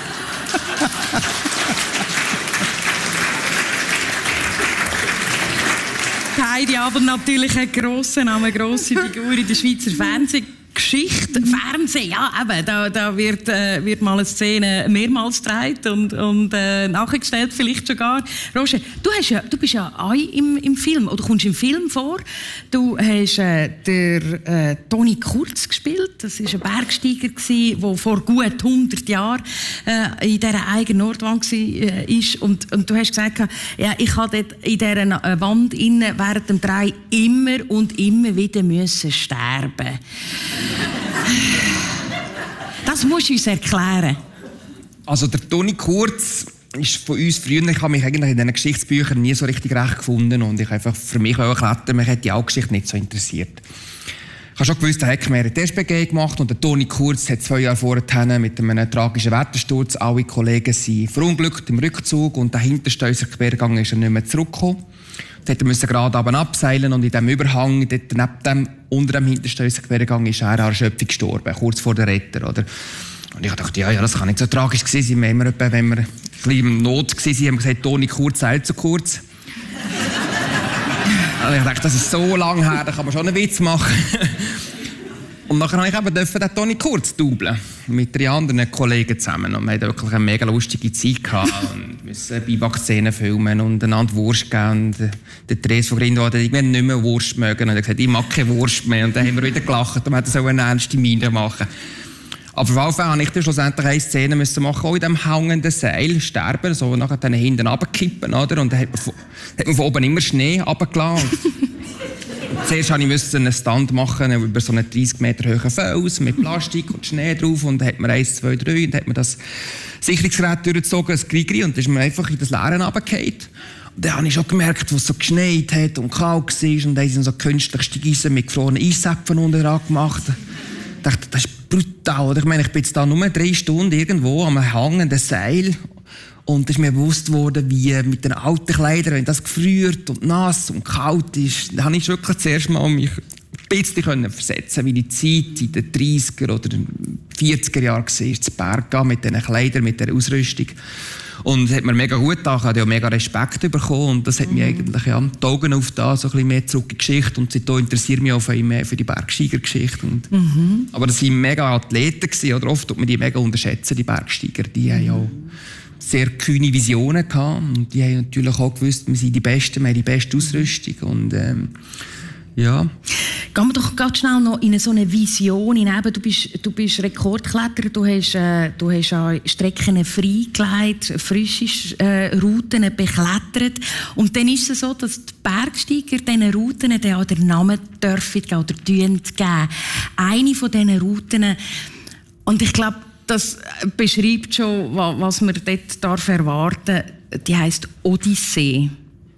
Heidi aber natürlich ein grosser Name, eine grosse Figur in der Schweizer Fernsehgeschichte. Fernsehen, ja, eben, da, da wird, äh, wird mal eine Szene mehrmals gedreht und, und äh, nachgestellt, vielleicht sogar. Roger, du, hast ja, du bist ja auch im, im Film, oder kommst im Film vor. Du hast äh, der äh, Toni Kurz gespielt. Das war ein Bergsteiger, der vor gut hundert Jahren äh, in dieser eigenen Nordwand war. Äh, und, und du hast gesagt, ja, ich habe dort in dieser Wand innen während dem Dreh immer und immer wieder müssen sterben. Das musst du uns erklären. Also der Toni Kurz ist von uns früher, ich habe mich eigentlich in diesen Geschichtsbüchern nie so richtig recht gefunden und ich einfach für mich auch klettern, mich hat die Geschichte nicht so interessiert. Ich habe schon gewusst, er hat mehrere S P G gemacht und der Toni Kurz hat zwei Jahre vorher mit einem tragischen Wettersturz alle Kollegen sind verunglückt im Rückzug und der hinterste Quergang ist er nicht mehr zurückgekommen. Dort musste er gerade oben abseilen und in diesem Überhang, dort neben dem, unter dem hinterstössigen Quergang, ist er an Erschöpfung gestorben, kurz vor der Retter. Oder? Und ich dachte, ja, ja, das kann nicht so tragisch gewesen sein. Wir immer etwa, wenn wir ein bisschen in Not waren, haben wir gesagt, Toni Kurz eilt zu kurz. Und ich dachte, das ist so lang her, da kann man schon einen Witz machen. Und nachher durfte ich eben den Toni Kurz doublen, mit drei anderen Kollegen zusammen. Und wir hatten wirklich eine mega lustige Zeit gehabt. Und mussten Biwak-Szenen filmen und einander Wurst geben. Und der Therese von Grindwald hat irgendwann nicht mehr Wurst mögen. Und er hat gesagt, ich mag keine Wurst mehr. Und dann haben wir wieder gelacht und mussten so eine ernste Miene machen. Aber auf jeden Fall musste ich dann schlussendlich eine Szene müssen machen, auch in diesem hängenden Seil sterben, so nachher dann hinten runterkippen, oder? Und dann hat man, von, hat man von oben immer Schnee runtergelassen. Zuerst musste ich einen Stand machen über so einen dreißig Meter hohen Fels mit Plastik und Schnee drauf und dann hat man eins, zwei, drei und dann hat man das Sicherungsgerät durchgezogen, das Grigri, und dann ist man einfach in das Leere runtergefallen. Und dann habe ich schon gemerkt, wo es so geschneit hat und kalt war und dann haben sie so künstlich Steigeisen mit gefrorenen Eiszapfen unten dran gemacht. Ich dachte, das ist brutal. Oder? Ich meine, ich bin jetzt da nur drei Stunden irgendwo am hängenden Seil. Und es ist mir bewusst worden, wie mit den alten Kleidern, wenn das gefriert und nass und kalt ist, da habe ich wirklich zuerst mal mich ein bisschen versetzen, wie die Zeit in den dreißiger oder vierziger Jahren war, zu Berg mit diesen Kleidern, mit dieser Ausrüstung. Und es hat mir mega gut getan, ich habe auch mega Respekt bekommen und das hat mich mhm. eigentlich ja, die Augen auf da so ein bisschen mehr zurück in die Geschichte und seitdem interessiert mich auch viel mehr für die Bergsteigergeschichte. Und, mhm. Aber das waren mega Athleten gewesen, oder oft tut man die mega unterschätzen, die Bergsteiger, die haben ja auch sehr kühne Visionen gehabt und die haben natürlich auch gewusst, wir sind die Besten, wir haben die beste Ausrüstung und ähm, ja. Gehen wir doch ganz schnell noch in so eine Vision hinein. Du bist, du bist Rekordkletterer, du hast, äh, du hast auch Strecken freigelegt, frische äh, Routen beklettert. Und dann ist es so, dass die Bergsteiger diesen Routen dann auch den Namen dürfen oder geben. Eine von diesen Routen, und ich glaube, das beschreibt schon, was man dort darf erwarten darf, die heisst Odyssee.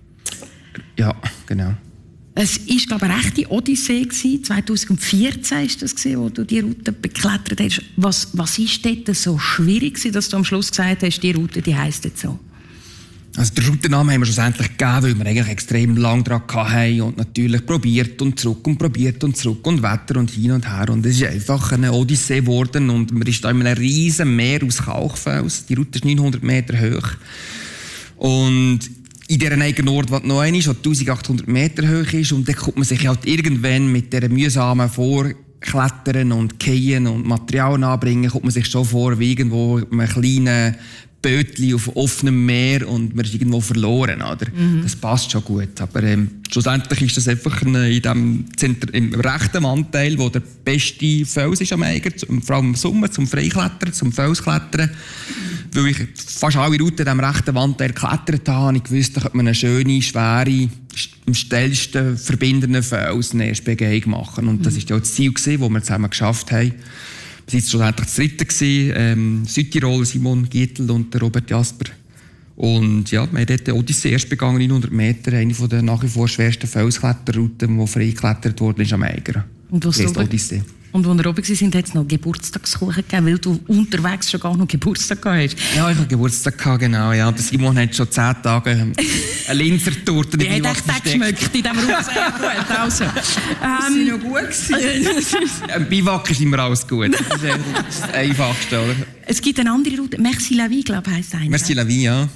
Ja, genau. Es war, glaube ich, eine rechte Odyssee. zwanzig vierzehn war das, wo du die Route beklettert hast. Was, was ist dort so schwierig, dass du am Schluss gesagt hast, die Route die heisst jetzt so? Also den Routennamen haben wir schlussendlich gegeben, weil wir eigentlich extrem lang dran hatten und natürlich probiert und zurück und probiert und zurück und Wetter und hin und her. Und es ist einfach eine Odyssee geworden und man ist da in einem riesen Meer aus Kalkfels. Die Route ist neunhundert Meter hoch. Und in dieser eigenen Ort, die noch eine ist, die eintausendachthundert Meter hoch ist. Und dann kommt man sich halt irgendwann mit dieser mühsamen Vorklettern und Gehen und Material anbringen, kommt man sich schon vor wie irgendwo in einem kleinen Bötchen auf offenem Meer und man ist irgendwo verloren, oder? Mhm. Das passt schon gut. Aber ähm, schlussendlich ist das einfach eine, in dem Zentrum, im rechten Anteil, wo der beste Fels ist am Eiger, vor allem im Sommer, zum Freiklettern, zum Felsklettern. Weil ich fast alle Routen in diesem rechten Wandteil geklettert habe, habe ich gewusst, da könnte man eine schöne, schwere, am schnellsten verbindenden Fels eine erste Begehung machen. Und das war ja auch das Ziel, das wir zusammen geschafft haben. Wir waren schlussendlich das dritte gewesen, ähm, Südtirol, Simon Gietl und der Robert Jasper. Und ja, wir haben dort die Odyssee erst begangen, neunhundert Meter, eine der nach wie vor schwersten Felskletterrouten, die frei geklettert wurde, ist am Eiger. Und was Odyssee. Und als wir oben waren, hat es noch Geburtstagskuchen gegeben, weil du unterwegs schon gar noch Geburtstag gehabt hast. Ja, ich hatte Geburtstag gehabt, genau. Ja. Der Simon hat schon zehn Tage eine Linzer Torte. Wie hat echt der geschmeckt in diesem Rucksack? Also, ähm, das war noch gut. Im Biwak ist immer alles gut. Das ist das Einfachste, oder? Es gibt eine andere Route, Merci la vie, glaube ich, heisst eine. Merci la vie, ja.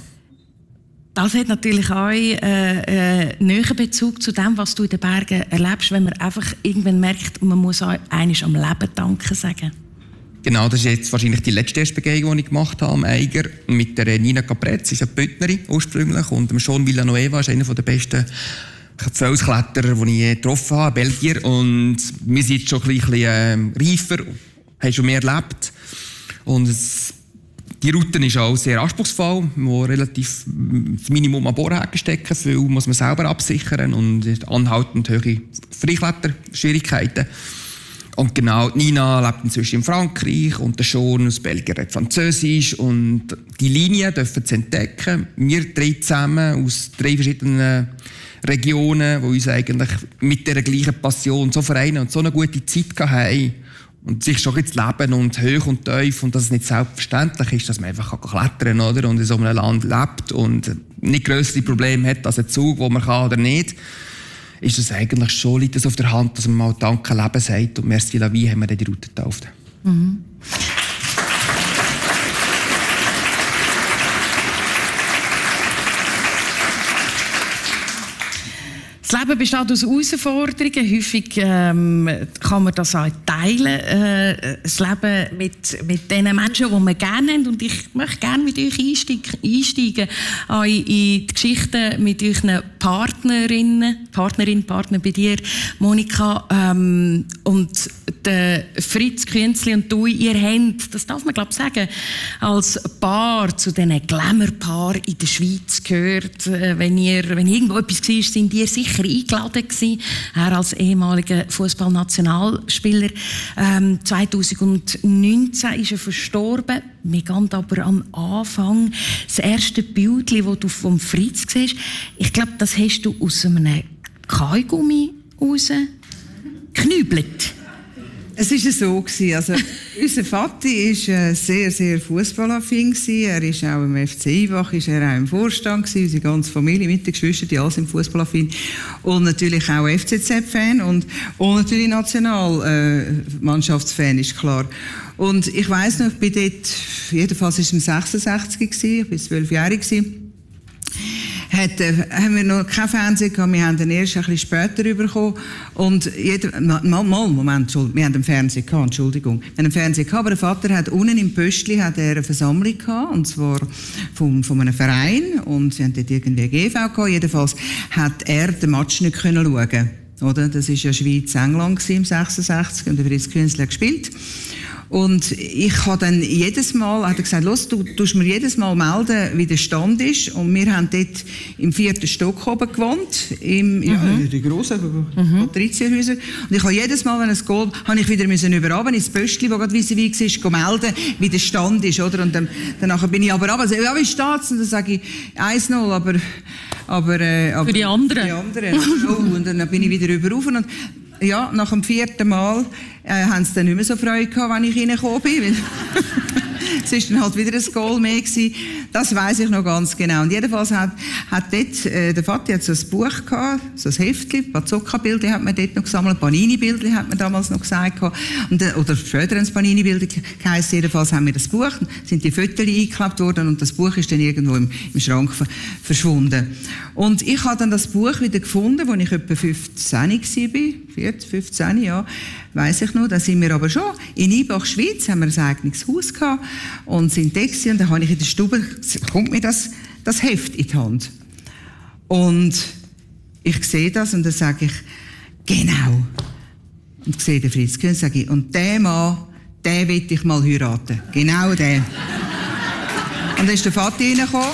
Das hat natürlich auch einen äh, äh, näheren Bezug zu dem, was du in den Bergen erlebst, wenn man einfach irgendwann merkt, man muss auch einmal am Leben danken sagen. Genau, das ist jetzt wahrscheinlich die letzte Erstbegehung, die ich gemacht habe am Eiger, mit der Nina Capretz, sie ist eine Bündnerin ursprünglich, und dem Sean Villanueva ist einer der besten Felskletterer, die ich je getroffen habe, Belgier. Und wir sind jetzt schon ein bisschen äh, reifer, haben schon mehr erlebt. Und es Die Route ist auch sehr anspruchsvoll, wo relativ das Minimum an Bohrhaken stecken, viel muss man selber absichern und anhaltend hohe Freikletterschwierigkeiten. Und genau, Nina lebt inzwischen in Frankreich und der Sean aus Belgien redet Französisch und die Linien dürfen sie entdecken. Wir drei zusammen aus drei verschiedenen Regionen, die uns eigentlich mit dieser gleichen Passion so vereinen und so eine gute Zeit hatten. Und sich schon jetzt leben und hoch und tief und dass es nicht selbstverständlich ist, dass man einfach klettern kann, oder? Und in so einem Land lebt und nicht grössere Probleme hat als ein Zug, wo man kann oder nicht, ist es eigentlich schon, liegt es auf der Hand, dass man mal Danke Leben sagt und Merci la vie haben wir dann die Route getauft. Mhm. Das Leben besteht aus Herausforderungen. Häufig ähm, kann man das auch teilen. Äh, das Leben mit, mit den Menschen, die man gerne haben. Und ich möchte gerne mit euch einsteigen, einsteigen auch in die Geschichten mit euren Partnerinnen, Partnerin, Partner bei dir, Monika. Ähm, und der Fritz Künzli und du, ihr habt, das darf man glaube ich sagen, als Paar zu diesen Glamour-Paaren in der Schweiz gehört. Äh, wenn, ihr, wenn irgendwo etwas war, sind ihr sicher sicher eingeladen gewesen. Er als ehemaliger Fußballnationalspieler. Ähm, zweitausendneunzehn ist er verstorben. Wir gehen aber am Anfang. Das erste Bild, das du vom Fritz siehst, ich glaube, das hast du aus einem Kaugummi raus geknübelt. Es war so gewesen. Also, unser Vati war sehr, sehr fußballaffin. Er ist auch im F C Ivach, ist er auch im Vorstand gewesen. Unsere ganze Familie mit den Geschwistern, die alle sind fußballaffin. Und natürlich auch F C Z-Fan und, und natürlich Nationalmannschaftsfan, äh, ist klar. Und ich weiss noch, ich bin dort, jedenfalls war es im sechsundsechzig gewesen, ich war zwölfjährig gewesen. Hat, äh, haben wir noch kein Fernsehen gehabt, wir haben den erst ein bisschen später bekommen. Und jeder, mal, mal, Moment, Entschuldigung, wir haben einen Fernseher gehabt, Entschuldigung. Wir haben einen Fernseher gehabt, aber der Vater hat unten im Pöstli hat er eine Versammlung gehabt, und zwar vom, von einem Verein, und sie haben dort irgendwie eine G V gehabt. Jedenfalls hat er den Match nicht können schauen. Oder? Das war ja Schweiz-England im sechsundsechzig, und der Fritz Künzli hat gespielt. Und ich habe dann jedes Mal, hat er gesagt, los, du tust mir jedes Mal melden, wie der Stand ist. Und wir haben dort im vierten Stock oben gewohnt, im, mhm. ja, in den grossen mhm. Patrizierhäusern. Und ich habe jedes Mal, wenn es Goal, habe ich wieder müssen überraben ins Pöstli, wo gerade vis-à-vis war, melden, wie der Stand ist, oder? Und dann, danach bin ich aber runter, also, ja, wie steht's? Und dann sage ich, eins null, aber, aber, äh, aber, für die anderen. Für die anderen. Oh, und dann bin ich wieder rüber rauf. Und, ja, nach dem vierten Mal äh, haben sie dann nicht mehr so Freude gehabt, wenn ich reingekommen bin. Es war dann halt wieder ein Goal mehr gewesen. Das weiss ich noch ganz genau. Und jedenfalls hat, hat dort, äh, der Vati hat so ein Buch gehabt, so ein Heftchen, Bazooka-Bilder hat man dort noch gesammelt, Panini-Bilder hat man damals noch gesagt gehabt. Und, äh, oder später ein Panini-Bilder geheißen. Jedenfalls haben wir das Buch, sind die Fotos eingeklebt worden, und das Buch ist dann irgendwo im, im Schrank verschwunden. Und ich habe dann das Buch wieder gefunden, als ich etwa fünfzehn war, vierzehn, fünfzehn, ja, weiss ich noch. Da sind wir aber schon in Ibach, Schweiz, haben wir ein eigenes Haus gehabt und sind da gewesen, und da habe ich in der Stube, kommt mir das, das Heft in die Hand. Und ich sehe das, und dann sage ich, genau. Und ich sehe den Fritz Künzli, sage ich, und der Mann, den will ich mal heiraten. Genau den. Und dann ist der Vati reingekommen.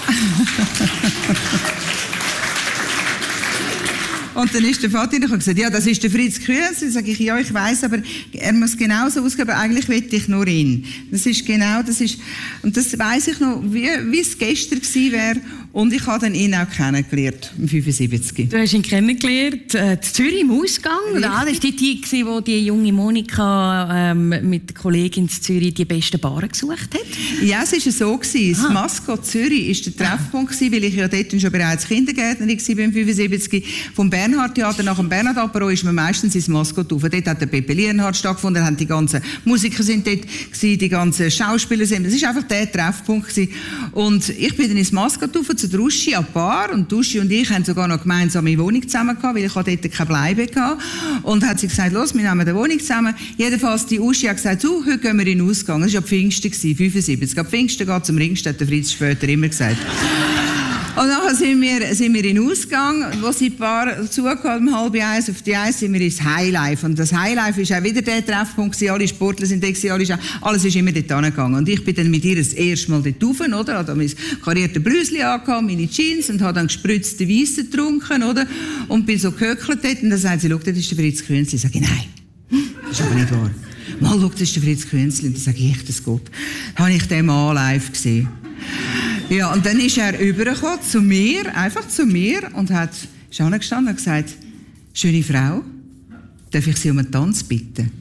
Und dann ist der Vater und gesagt, ja, das ist der Fritz Künzli. Dann sage ich, ja, ich weiss, aber er muss genauso ausgeben, aber eigentlich will ich nur ihn. Das ist genau, das ist, und das weiss ich noch, wie, wie es gestern gewesen wäre. Und ich habe dann ihn auch kennengelernt, im fünfundsiebzig. Du hast ihn kennengelernt, äh, in Zürich im Ausgang. Richtig. Das war die Zeit, wo die junge Monika ähm, mit der Kollegin in Zürich die besten Baren gesucht hat? Ja, es war so gewesen. Das Maskott Zürich war der Treffpunkt gewesen, weil ich ja dort schon bereits Kindergärtnerin war, beim fünfundsiebzig. Vom Bernhard-Theater nach dem Bernhard-Apero ist man meistens ins Maskott rauf. Dort hat der Pepe Lienhardt stattgefunden, haben die ganzen Musiker sind dort gewesen, die ganzen Schauspieler sind. Das war einfach der Treffpunkt gewesen. Und ich bin dann ins Maskott rauf, zu der Uschi an Paar, und Uschi und ich haben sogar noch gemeinsame Wohnung zusammen gehabt, weil ich dort keine Bleibe hatte. Und hat sie gesagt, los, wir nehmen eine Wohnung zusammen. Jedenfalls, die Uschi hat gesagt, so, heute gehen wir in den Ausgang. Das war ab Pfingsten, fünfundsiebzig. Ab Pfingsten geht zum Ringstedt, der Fritz später immer gesagt. Und dann sind wir, sind wir in den Ausgang, wo sie ein paar zugehört, um halb eins, auf die eins sind wir ins Highlife. Und das Highlife ist auch wieder der Treffpunkt gewesen, alle Sportler sind da gewesen, alle, alles ist immer dort hingegangen. Und ich bin dann mit ihr das erste Mal dort rauf, oder? Habe mein kariertes Blüsli angehabt, meine Jeans, und habe dann gespritzte Weisse getrunken, oder? Und bin so gehöckelt dort, und dann sagt sie, schau, das ist der Fritz Künzli. Ich sage, nein, das ist aber nicht wahr. Mal, schau, das ist der Fritz Künzli. Und dann sage ich, echt, das Gott. Habe ich den Mann live gesehen. Ja, und dann ist er rübergekommen zu mir, einfach zu mir, und hat ist angestanden und gesagt, schöne Frau, darf ich Sie um einen Tanz bitten?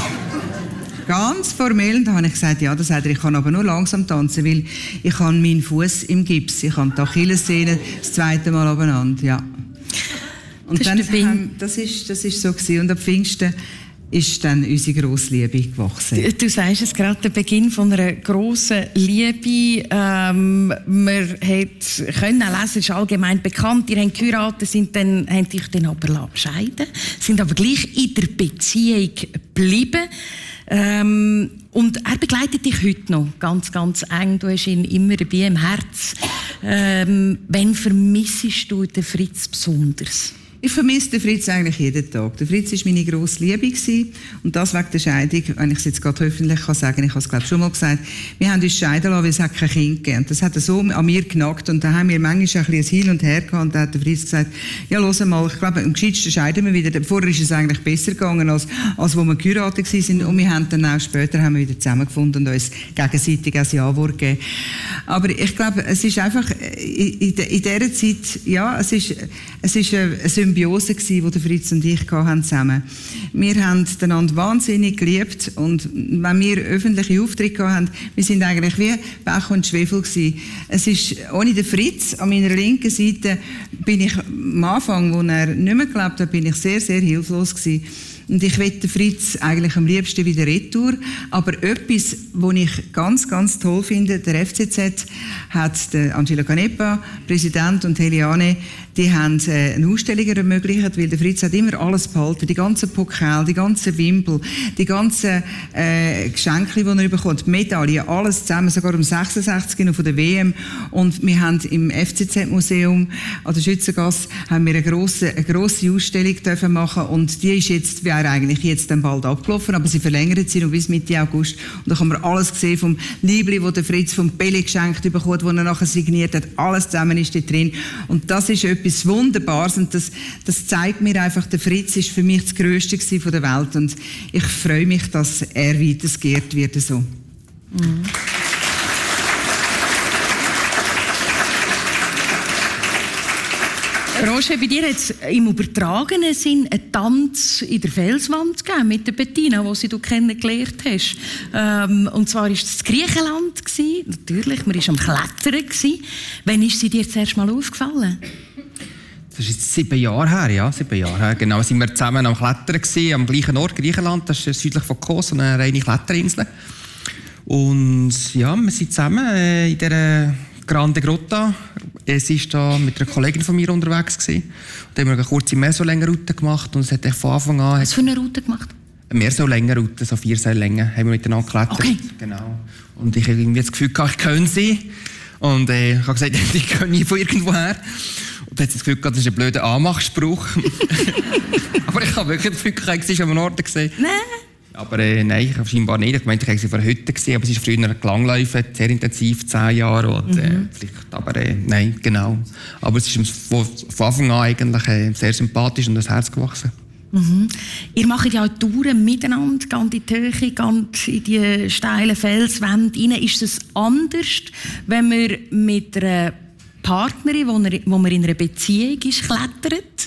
Ganz formell, und dann habe ich gesagt, ja, das sagt er, ich kann aber nur langsam tanzen, weil ich habe meinen Fuß im Gips, ich habe die Achillessehne das zweite Mal abeinander, ja. Und das dann, ist haben, das ist, das ist so gewesen, und am Pfingsten ist dann unsere grosse Liebe gewachsen. Du, du sagst es gerade, der Beginn von einer grossen Liebe. Ähm, man hat können lesen, es ist allgemein bekannt, ihr habt geheiratet, sind dann, haben dich dann aber scheiden, sind aber gleich in der Beziehung geblieben. Ähm, und er begleitet dich heute noch ganz, ganz eng. Du hast ihn immer dabei im Herz. Ähm, wann vermissest du den Fritz besonders? Ich vermisse den Fritz eigentlich jeden Tag. Der Fritz war meine grosse Liebe gewesen. Und das wegen der Scheidung, wenn ich es jetzt gerade öffentlich kann sagen, ich habe es glaube schon mal gesagt, wir haben uns scheiden lassen, weil es hat kein Kind gegeben. Und das hat so an mir genagt. Und da haben wir manchmal ein bisschen ein Hin und Her gehabt. Und da hat der Fritz gesagt, ja, hör mal, ich glaube, am gescheitsten scheiden wir wieder. Vorher ist es eigentlich besser gegangen, als, als wo wir geheiratet waren. Und wir haben dann auch später haben wir wieder zusammengefunden und uns gegenseitig ein Ja-Wort gegeben. Aber ich glaube, es ist einfach, in, in, in dieser Zeit, ja, es ist, es ist eine Symbiose gewesen, die der Fritz und ich hatten zusammen. Wir haben einander wahnsinnig geliebt und wenn wir öffentliche Aufträge hatten, wir sind eigentlich wie Pech und Schwefel gewesen. Es ist, ohne den Fritz an meiner linken Seite bin ich am Anfang, wo er nicht mehr gelebt hat, bin ich sehr, sehr hilflos gewesen. Und ich möchte Fritz eigentlich am liebsten wieder retour. Aber etwas, was ich ganz, ganz toll finde, der F C Z hat der Angelo Canepa, Präsident, und Heliane, die haben eine Ausstellung ermöglicht, weil der Fritz hat immer alles behalten, die ganzen Pokal, die ganzen Wimpel, die ganzen äh, Geschenke, die er bekommt, Medaillen, alles zusammen, sogar um sechsundsechzig noch von der W M. Und wir haben im F C Z-Museum an der Schützengasse haben wir eine grosse, eine grosse Ausstellung dürfen machen und die ist jetzt, wäre eigentlich jetzt dann bald abgelaufen, aber sie verlängert sie noch bis Mitte August. Und da kann man alles sehen vom Liebli, das der Fritz vom Pelle geschenkt bekommt, das er nachher signiert hat, alles zusammen ist da drin. Und das ist etwas Wunderbares und das, das zeigt mir einfach, der Fritz ist für mich das Grösste von der Welt und ich freue mich, dass er weitergeehrt wird. So. Mhm. Roger, bei dir hat es im übertragenen Sinn einen Tanz in der Felswand gegeben mit der Bettina, die du kennengelernt hast. Ähm, und zwar war es in Griechenland gewesen. Natürlich, man war am Klettern gewesen. Wann ist sie dir zuerst mal aufgefallen? Das ist jetzt sieben Jahre her, ja, sieben Jahre her. Genau, sind wir zusammen am Klettern gewesen, am gleichen Ort, Griechenland. Das ist südlich von Kos, eine reine Kletterinsel. Und ja, wir sind zusammen äh, in dieser Grande Grotta. Sie war da mit einer Kollegin von mir unterwegs gewesen. Und haben wir eine kurze Meersäulenroute gemacht und es hat von Anfang an... Was für eine Route gemacht? Eine Meersäulenroute, so vier Seillängen, haben wir miteinander geklettert. Okay. Genau. Und ich habe irgendwie das Gefühl gehabt, ich kenne sie. Und äh, ich habe gesagt, ich kenne nie von irgendwoher. Und dann hat sie das Gefühl gehabt, das ist ein blöder Anmachspruch. Aber ich habe wirklich das Gefühl gehabt, sie war am Ort gesehen. Nein. Aber äh, nein, ich habe scheinbar nicht. Ich meinte, ich habe sie vor heute gesehen, aber sie ist früher gelangläufen, sehr intensiv, zehn Jahre. Und, äh, mhm. vielleicht, aber äh, nein, genau. Aber es ist von, von Anfang an eigentlich äh, sehr sympathisch und das Herz gewachsen. Mhm. Ihr macht ja auch Touren miteinander, ganz in die Höhe, ganz in die steilen Felswände rein. Ist es anders, wenn man mit einer Partnerin, wo man, wo man in einer Beziehung ist, klettert?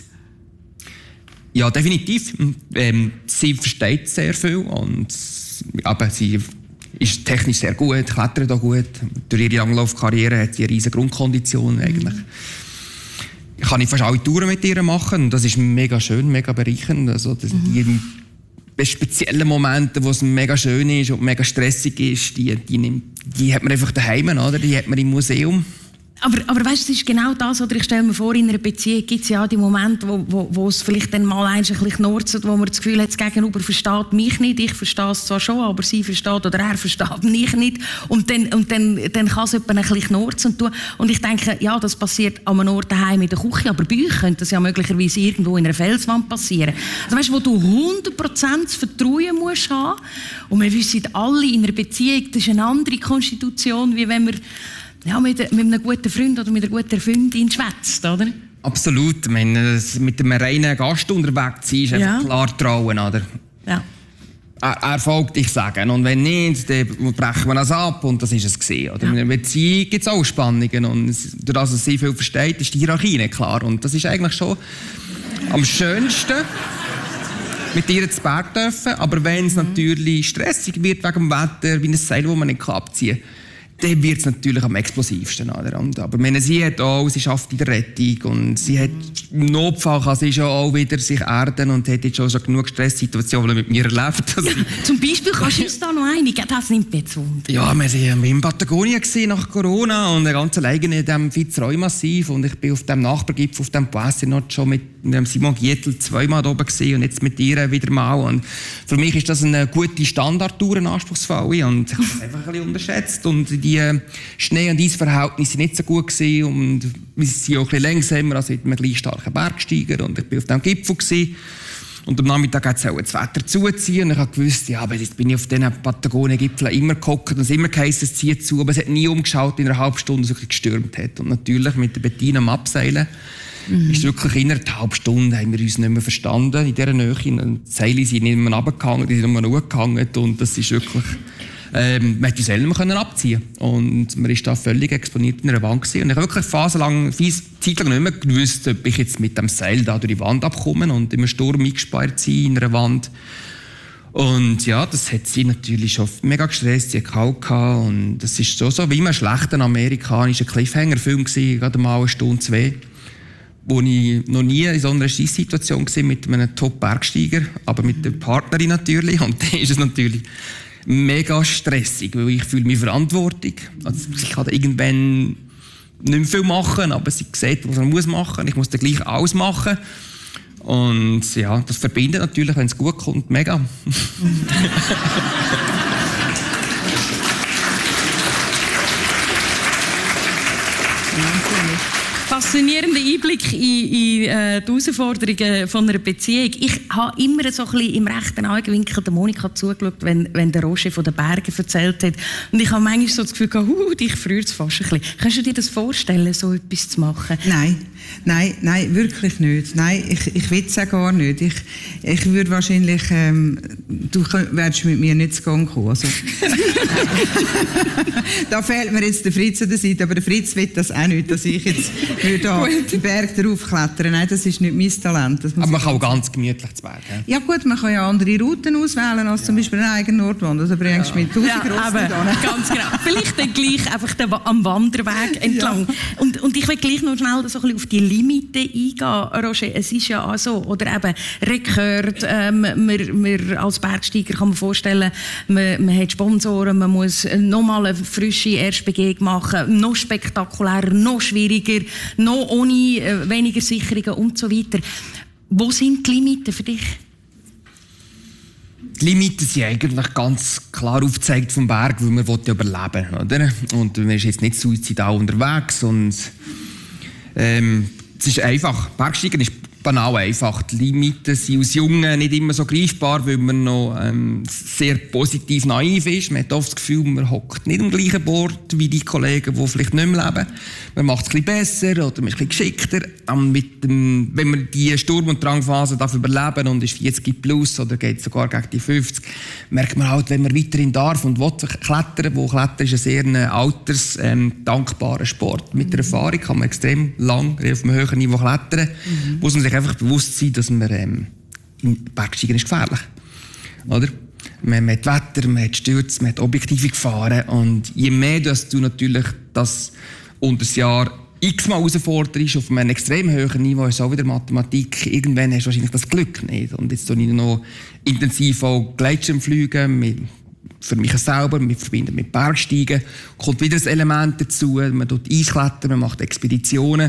Ja, definitiv. Ähm, sie versteht sehr viel und aber sie ist technisch sehr gut, klettert auch gut. Durch ihre Langlaufkarriere hat sie eine riesige Grundkondition eigentlich. Mhm. Ich kann fast alle Touren mit ihr machen und das ist mega schön, mega bereichernd. Also das, mhm. die speziellen Momente, wo es mega schön ist und mega stressig ist, die, die, die hat man einfach daheim, oder? Die hat man im Museum. Aber, aber weißt, das ist genau das, oder ich stelle mir vor, in einer Beziehung gibt es ja auch die Momente, wo, wo, wo es vielleicht dann mal ein bisschen knurzt, wo man das Gefühl hat, das Gegenüber versteht mich nicht, ich verstehe es zwar schon, aber sie versteht oder er versteht mich nicht. Und dann, und dann, dann kann es jemand ein bisschen knurzen. Und, und ich denke, ja, das passiert an einem Ort daheim in der Küche, aber bei euch könnte das ja möglicherweise irgendwo in einer Felswand passieren. Also weißt, wo du hundert Prozent Vertrauen musst haben. Und wir wissen alle, in einer Beziehung, das ist eine andere Konstitution, wie wenn wir ja, mit, mit einem guten Freund oder mit einer guten Freundin schwätzt, oder? Absolut. Ich meine, mit einem reinen Gast unterwegs sein, ist ja. einfach klar trauen, oder? Ja. Er, er folgt, ich sage. Und wenn nicht, dann brechen wir das ab und das ist es gewesen, oder? Ja. In einer Beziehung gibt es auch Spannungen und durch das, dass sie viel versteht, ist die Hierarchie nicht klar. Und das ist eigentlich schon am schönsten, mit ihr zu Berg dürfen. Aber wenn es mhm. natürlich stressig wird wegen dem Wetter, wie ein Seil, das man nicht abziehen kann, dann wird es natürlich am explosivsten. Oder? Aber meine, sie hat auch, sie schafft in der Rettung und sie hat im Notfall kann sie schon auch wieder sich erden und hat jetzt schon, schon genug Stresssituationen mit mir erlebt. Also zum Beispiel kannst du uns da noch einige, das nimmt mir zu Wunder. Ja, wir waren in Patagonien nach Corona und ganz alleine in diesem Fitzroy-Massiv und ich bin auf dem Nachbargipfel, auf dem Poisson schon mit Simon Gietl zweimal oben gesehen und jetzt mit ihr wieder mal. Und für mich ist das eine gute Standardtour, eine anspruchsvolle und ich habe es einfach ein bisschen unterschätzt und die die Schnee- und Eisverhältnisse nicht so gut gewesen und wir sind auch ein bisschen langsamer als mit einem gleich starken Bergsteiger und ich bin auf diesem Gipfel gewesen. Und am Nachmittag hat es auch das Wetter zuziehen und ich habe gewusst, ja, aber jetzt bin ich auf diesen Patagonien-Gipfeln immer gehockt und es immer geheißen, es zieht zu, aber es hat nie umgeschaut in einer halben Stunde, so gestürmt hat. Und natürlich mit der Bettina am Abseilen mhm. ist wirklich innerhalb einer halben Stunde haben wir uns nicht mehr verstanden in dieser Nähe. Die Seile sind nicht mehr runtergehangen, die sind nur noch hochgehangen und das ist wirklich... Ähm, man konnte uns selber können abziehen und man war da völlig exponiert in einer Wand gewesen. Und ich habe wirklich phasenlang, Zeit lang nicht mehr gewusst, ob ich jetzt mit dem Seil da durch die Wand abkomme und im Sturm eingesperrt sein in einer Wand. Und ja, das hat sie natürlich schon mega gestresst, sie hat kalt gehabt und das ist so, so wie immer ein schlechter amerikanischer Cliffhanger-Film gewesen, gerade mal eine Stunde, zwei, wo ich noch nie in so einer Scheisssituation war mit einem Top-Bergsteiger, aber mit der Partnerin natürlich und dann ist es natürlich mega stressig, weil ich fühle mich verantwortlich. Also ich kann irgendwann nicht mehr viel machen, aber sie sieht, was man muss machen. Ich muss dann gleich alles machen. Und ja, das verbindet natürlich, wenn es gut kommt, mega. Faszinierender Einblick in, in äh, die Herausforderungen von einer Beziehung. Ich habe immer so ein bisschen im rechten Augenwinkel der Monika zugeschaut, wenn, wenn der Roger von den Bergen erzählt hat. Und ich habe manchmal so das Gefühl gehabt, uh, dich friert es fast ein bisschen. Kannst du dir das vorstellen, so etwas zu machen? Nein, nein, nein, wirklich nicht. Nein, ich, ich will es auch gar nicht. Ich, ich würde wahrscheinlich, ähm, du wärst mit mir nicht zu Gang kommen. Also. Da fehlt mir jetzt der Fritz an der Seite, aber der Fritz will das auch nicht, dass ich jetzt da den Berg darauf klettern. Nein, das ist nicht mein Talent. Das muss aber man kann auch ganz gemütlich zu Berg. Ja gut, man kann ja andere Routen auswählen als ja. zum Beispiel eine eigene Nordwand. Also bringst du ja. mit tausend ja, Rossen da. Ganz genau. Vielleicht dann gleich einfach den, am Wanderweg entlang. Ja. Und, und ich will gleich noch schnell so ein bisschen auf die Limite eingehen, Roger. Es ist ja auch so, oder eben Rekord, ähm, man, man als Bergsteiger kann man vorstellen, man, man hat Sponsoren, man muss nochmal eine frische Erstbegehung machen, noch spektakulärer, noch schwieriger, noch ohne äh, weniger Sicherungen und so weiter. Wo sind die Limiten für dich? Die Limiten sind eigentlich ganz klar aufgezeigt vom Berg, weil man ja überleben will, oder? Und man ist jetzt nicht suizidal unterwegs und ähm, es ist einfach. Bergsteigen ist banal einfach. Die Limiten sind als Jungen nicht immer so greifbar, weil man noch ähm, sehr positiv naiv ist. Man hat oft das Gefühl, man hockt nicht am gleichen Bord wie die Kollegen, die vielleicht nicht mehr leben. Man macht es ein bisschen besser oder man ist ein bisschen geschickter. Ähm, mit dem, wenn man die Sturm- und Drangphase darf überleben und ist vierzig plus oder geht sogar gegen die fünfzig, merkt man halt, wenn man weiterhin darf und will klettern, wo Klettern ist ein sehr alters, ähm, dankbarer Sport. Mit der Erfahrung kann man extrem lang auf einem höheren Niveau klettern. Mhm. Muss man sich einfach bewusst sein, dass man ähm, Bergsteigen ist gefährlich. Oder? Man, man hat Wetter, man hat Stürze, man hat objektive Gefahren und je mehr dass du natürlich das unter das Jahr x-mal herausforderst auf einem extrem hohen Niveau, ist auch wieder Mathematik, irgendwann hast du wahrscheinlich das Glück nicht. Und jetzt tue ich noch intensiv auch Gleitschirmfliegen, mit, für mich selber, mit verbinden mit Bergsteigen, kommt wieder ein Element dazu, man tut Eisklettern, man macht Expeditionen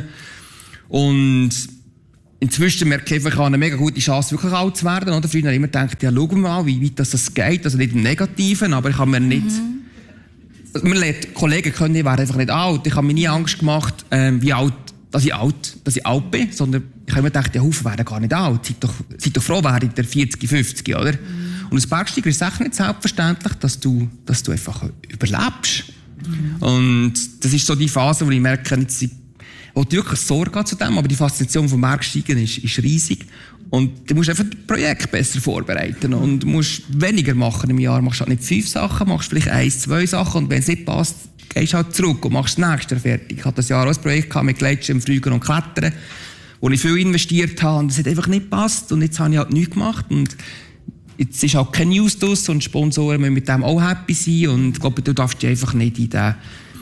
und inzwischen merke ich einfach, ich habe eine mega gute Chance, wirklich alt zu werden. Oder? Früher habe ich immer gedacht, ja, schau mal, wie weit das geht. Also nicht im Negativen, aber ich habe mir nicht... Mhm. Also man lernt, Kollegen können, ich wäre einfach nicht alt. Ich habe mir nie Angst gemacht, ähm, wie alt, dass ich alt, dass ich alt bin. Sondern ich habe immer gedacht, ja, Haufen werden gar nicht alt. Seid doch, seid doch froh, werdet ihr vierzig, fünfzig, oder? Mhm. Und als Bergsteiger ist es echt nicht selbstverständlich, dass du, dass du einfach überlebst. Mhm. Und das ist so die Phase, wo ich merke, jetzt, ich habe wirklich Sorge zu dem, aber die Faszination vom Bergsteigen ist, ist riesig. Und du musst einfach das Projekt besser vorbereiten und du musst weniger machen im Jahr. Du machst halt nicht fünf Sachen, machst vielleicht eins, zwei Sachen und wenn es nicht passt, gehst du halt zurück und machst das nächste fertig. Ich hatte das Jahr auch ein Projekt mit Gleitschirm, Fliegen und Klettern, wo ich viel investiert habe und es hat einfach nicht gepasst und jetzt habe ich halt nichts gemacht und jetzt ist halt keine News draus und Sponsoren müssen mit dem auch happy sein und ich glaube, du darfst dich einfach nicht in den,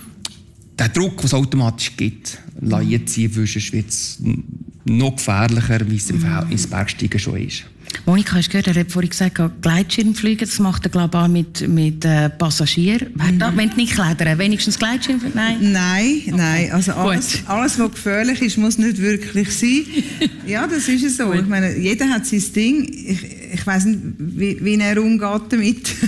den Druck, den es automatisch gibt, ziehen, weil sonst wird es noch gefährlicher, wie es im Verhältnis Bergsteigen schon ist. Monika, hast du gehört, er hat vorhin gesagt, Gleitschirmfliegen, das macht er, glaube ich, auch mit, mit äh, Passagieren. Mhm. Wenn du nicht klettern, wenigstens Gleitschirmfliegen? Nein? Nein, okay. Nein. Also alles, alles, was gefährlich ist, muss nicht wirklich sein. Ja, das ist es so. Ich meine, jeder hat sein Ding. Ich, ich weiss nicht, wie, wie er umgeht damit.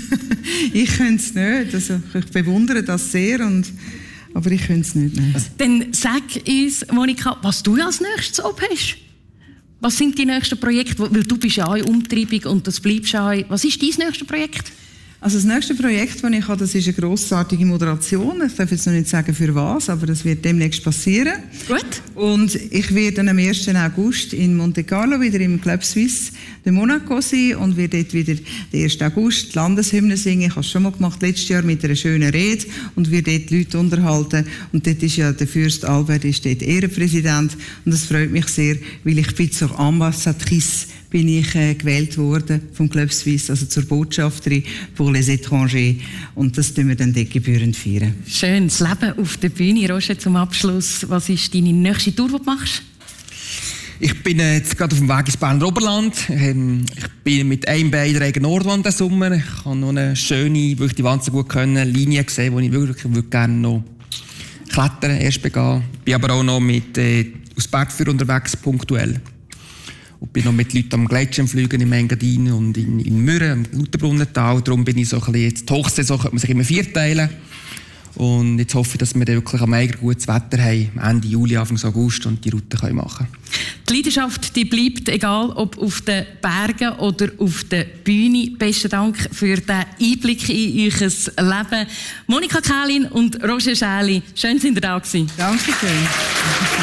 ich könnte es nicht. Also, ich bewundere das sehr, und, aber ich könnte es nicht. Nein. Dann sag uns, Monika, was du als nächstes oben hast. Was sind die nächsten Projekte? Weil du bist ja auch in Umtreibung und das bleibst ja auch. Was ist dein nächstes Projekt? Also das nächste Projekt, das ich habe, das ist eine grossartige Moderation. Ich darf jetzt noch nicht sagen, für was, aber das wird demnächst passieren. Gut. Und ich werde dann am ersten August in Monte Carlo wieder im Club Suisse de Monaco sein und werde dort wieder den ersten August die Landeshymne singen. Ich habe es schon mal gemacht, letztes Jahr mit einer schönen Rede, und werde dort die Leute unterhalten. Und dort ist ja der Fürst Albert ist dort Ehrenpräsident, und das freut mich sehr, weil ich bin zur Ambassadrice bin ich äh, gewählt worden vom Club Suisse, also zur Botschafterin pour les étrangers. Und das tun wir dann dort gebührend feiern. Schön, das Leben auf der Bühne. Roger, zum Abschluss, was ist deine nächste Tour, die du machst? Ich bin äh, jetzt gerade auf dem Weg ins Berner Oberland. Ähm, ich bin mit einem Bein in der Regen Nordwand diesen Sommer. Ich habe noch eine schöne, wirklich die Wand so gut können, Linie gesehen, wo ich wirklich, wirklich gerne noch klettern, erst begehen. Ich bin aber auch noch mit, äh, aus Bergführer unterwegs, punktuell. Ich bin noch mit Leuten am Gleitschirmfliegen im Engadin und in, in Mürren, im Lauterbrunnental. Darum bin ich so ein bisschen, jetzt die Hochsaison könnte man sich immer vierteilen. Und jetzt hoffe ich, dass wir dann wirklich am Eiger gutes Wetter haben, Ende Juli, Anfang August, und die Route können machen können. Die Leidenschaft, die bleibt, egal ob auf den Bergen oder auf der Bühne. Besten Dank für den Einblick in euer Leben. Monika Kählin und Roger Schäli, schön, dass ihr da gewesen. Danke schön.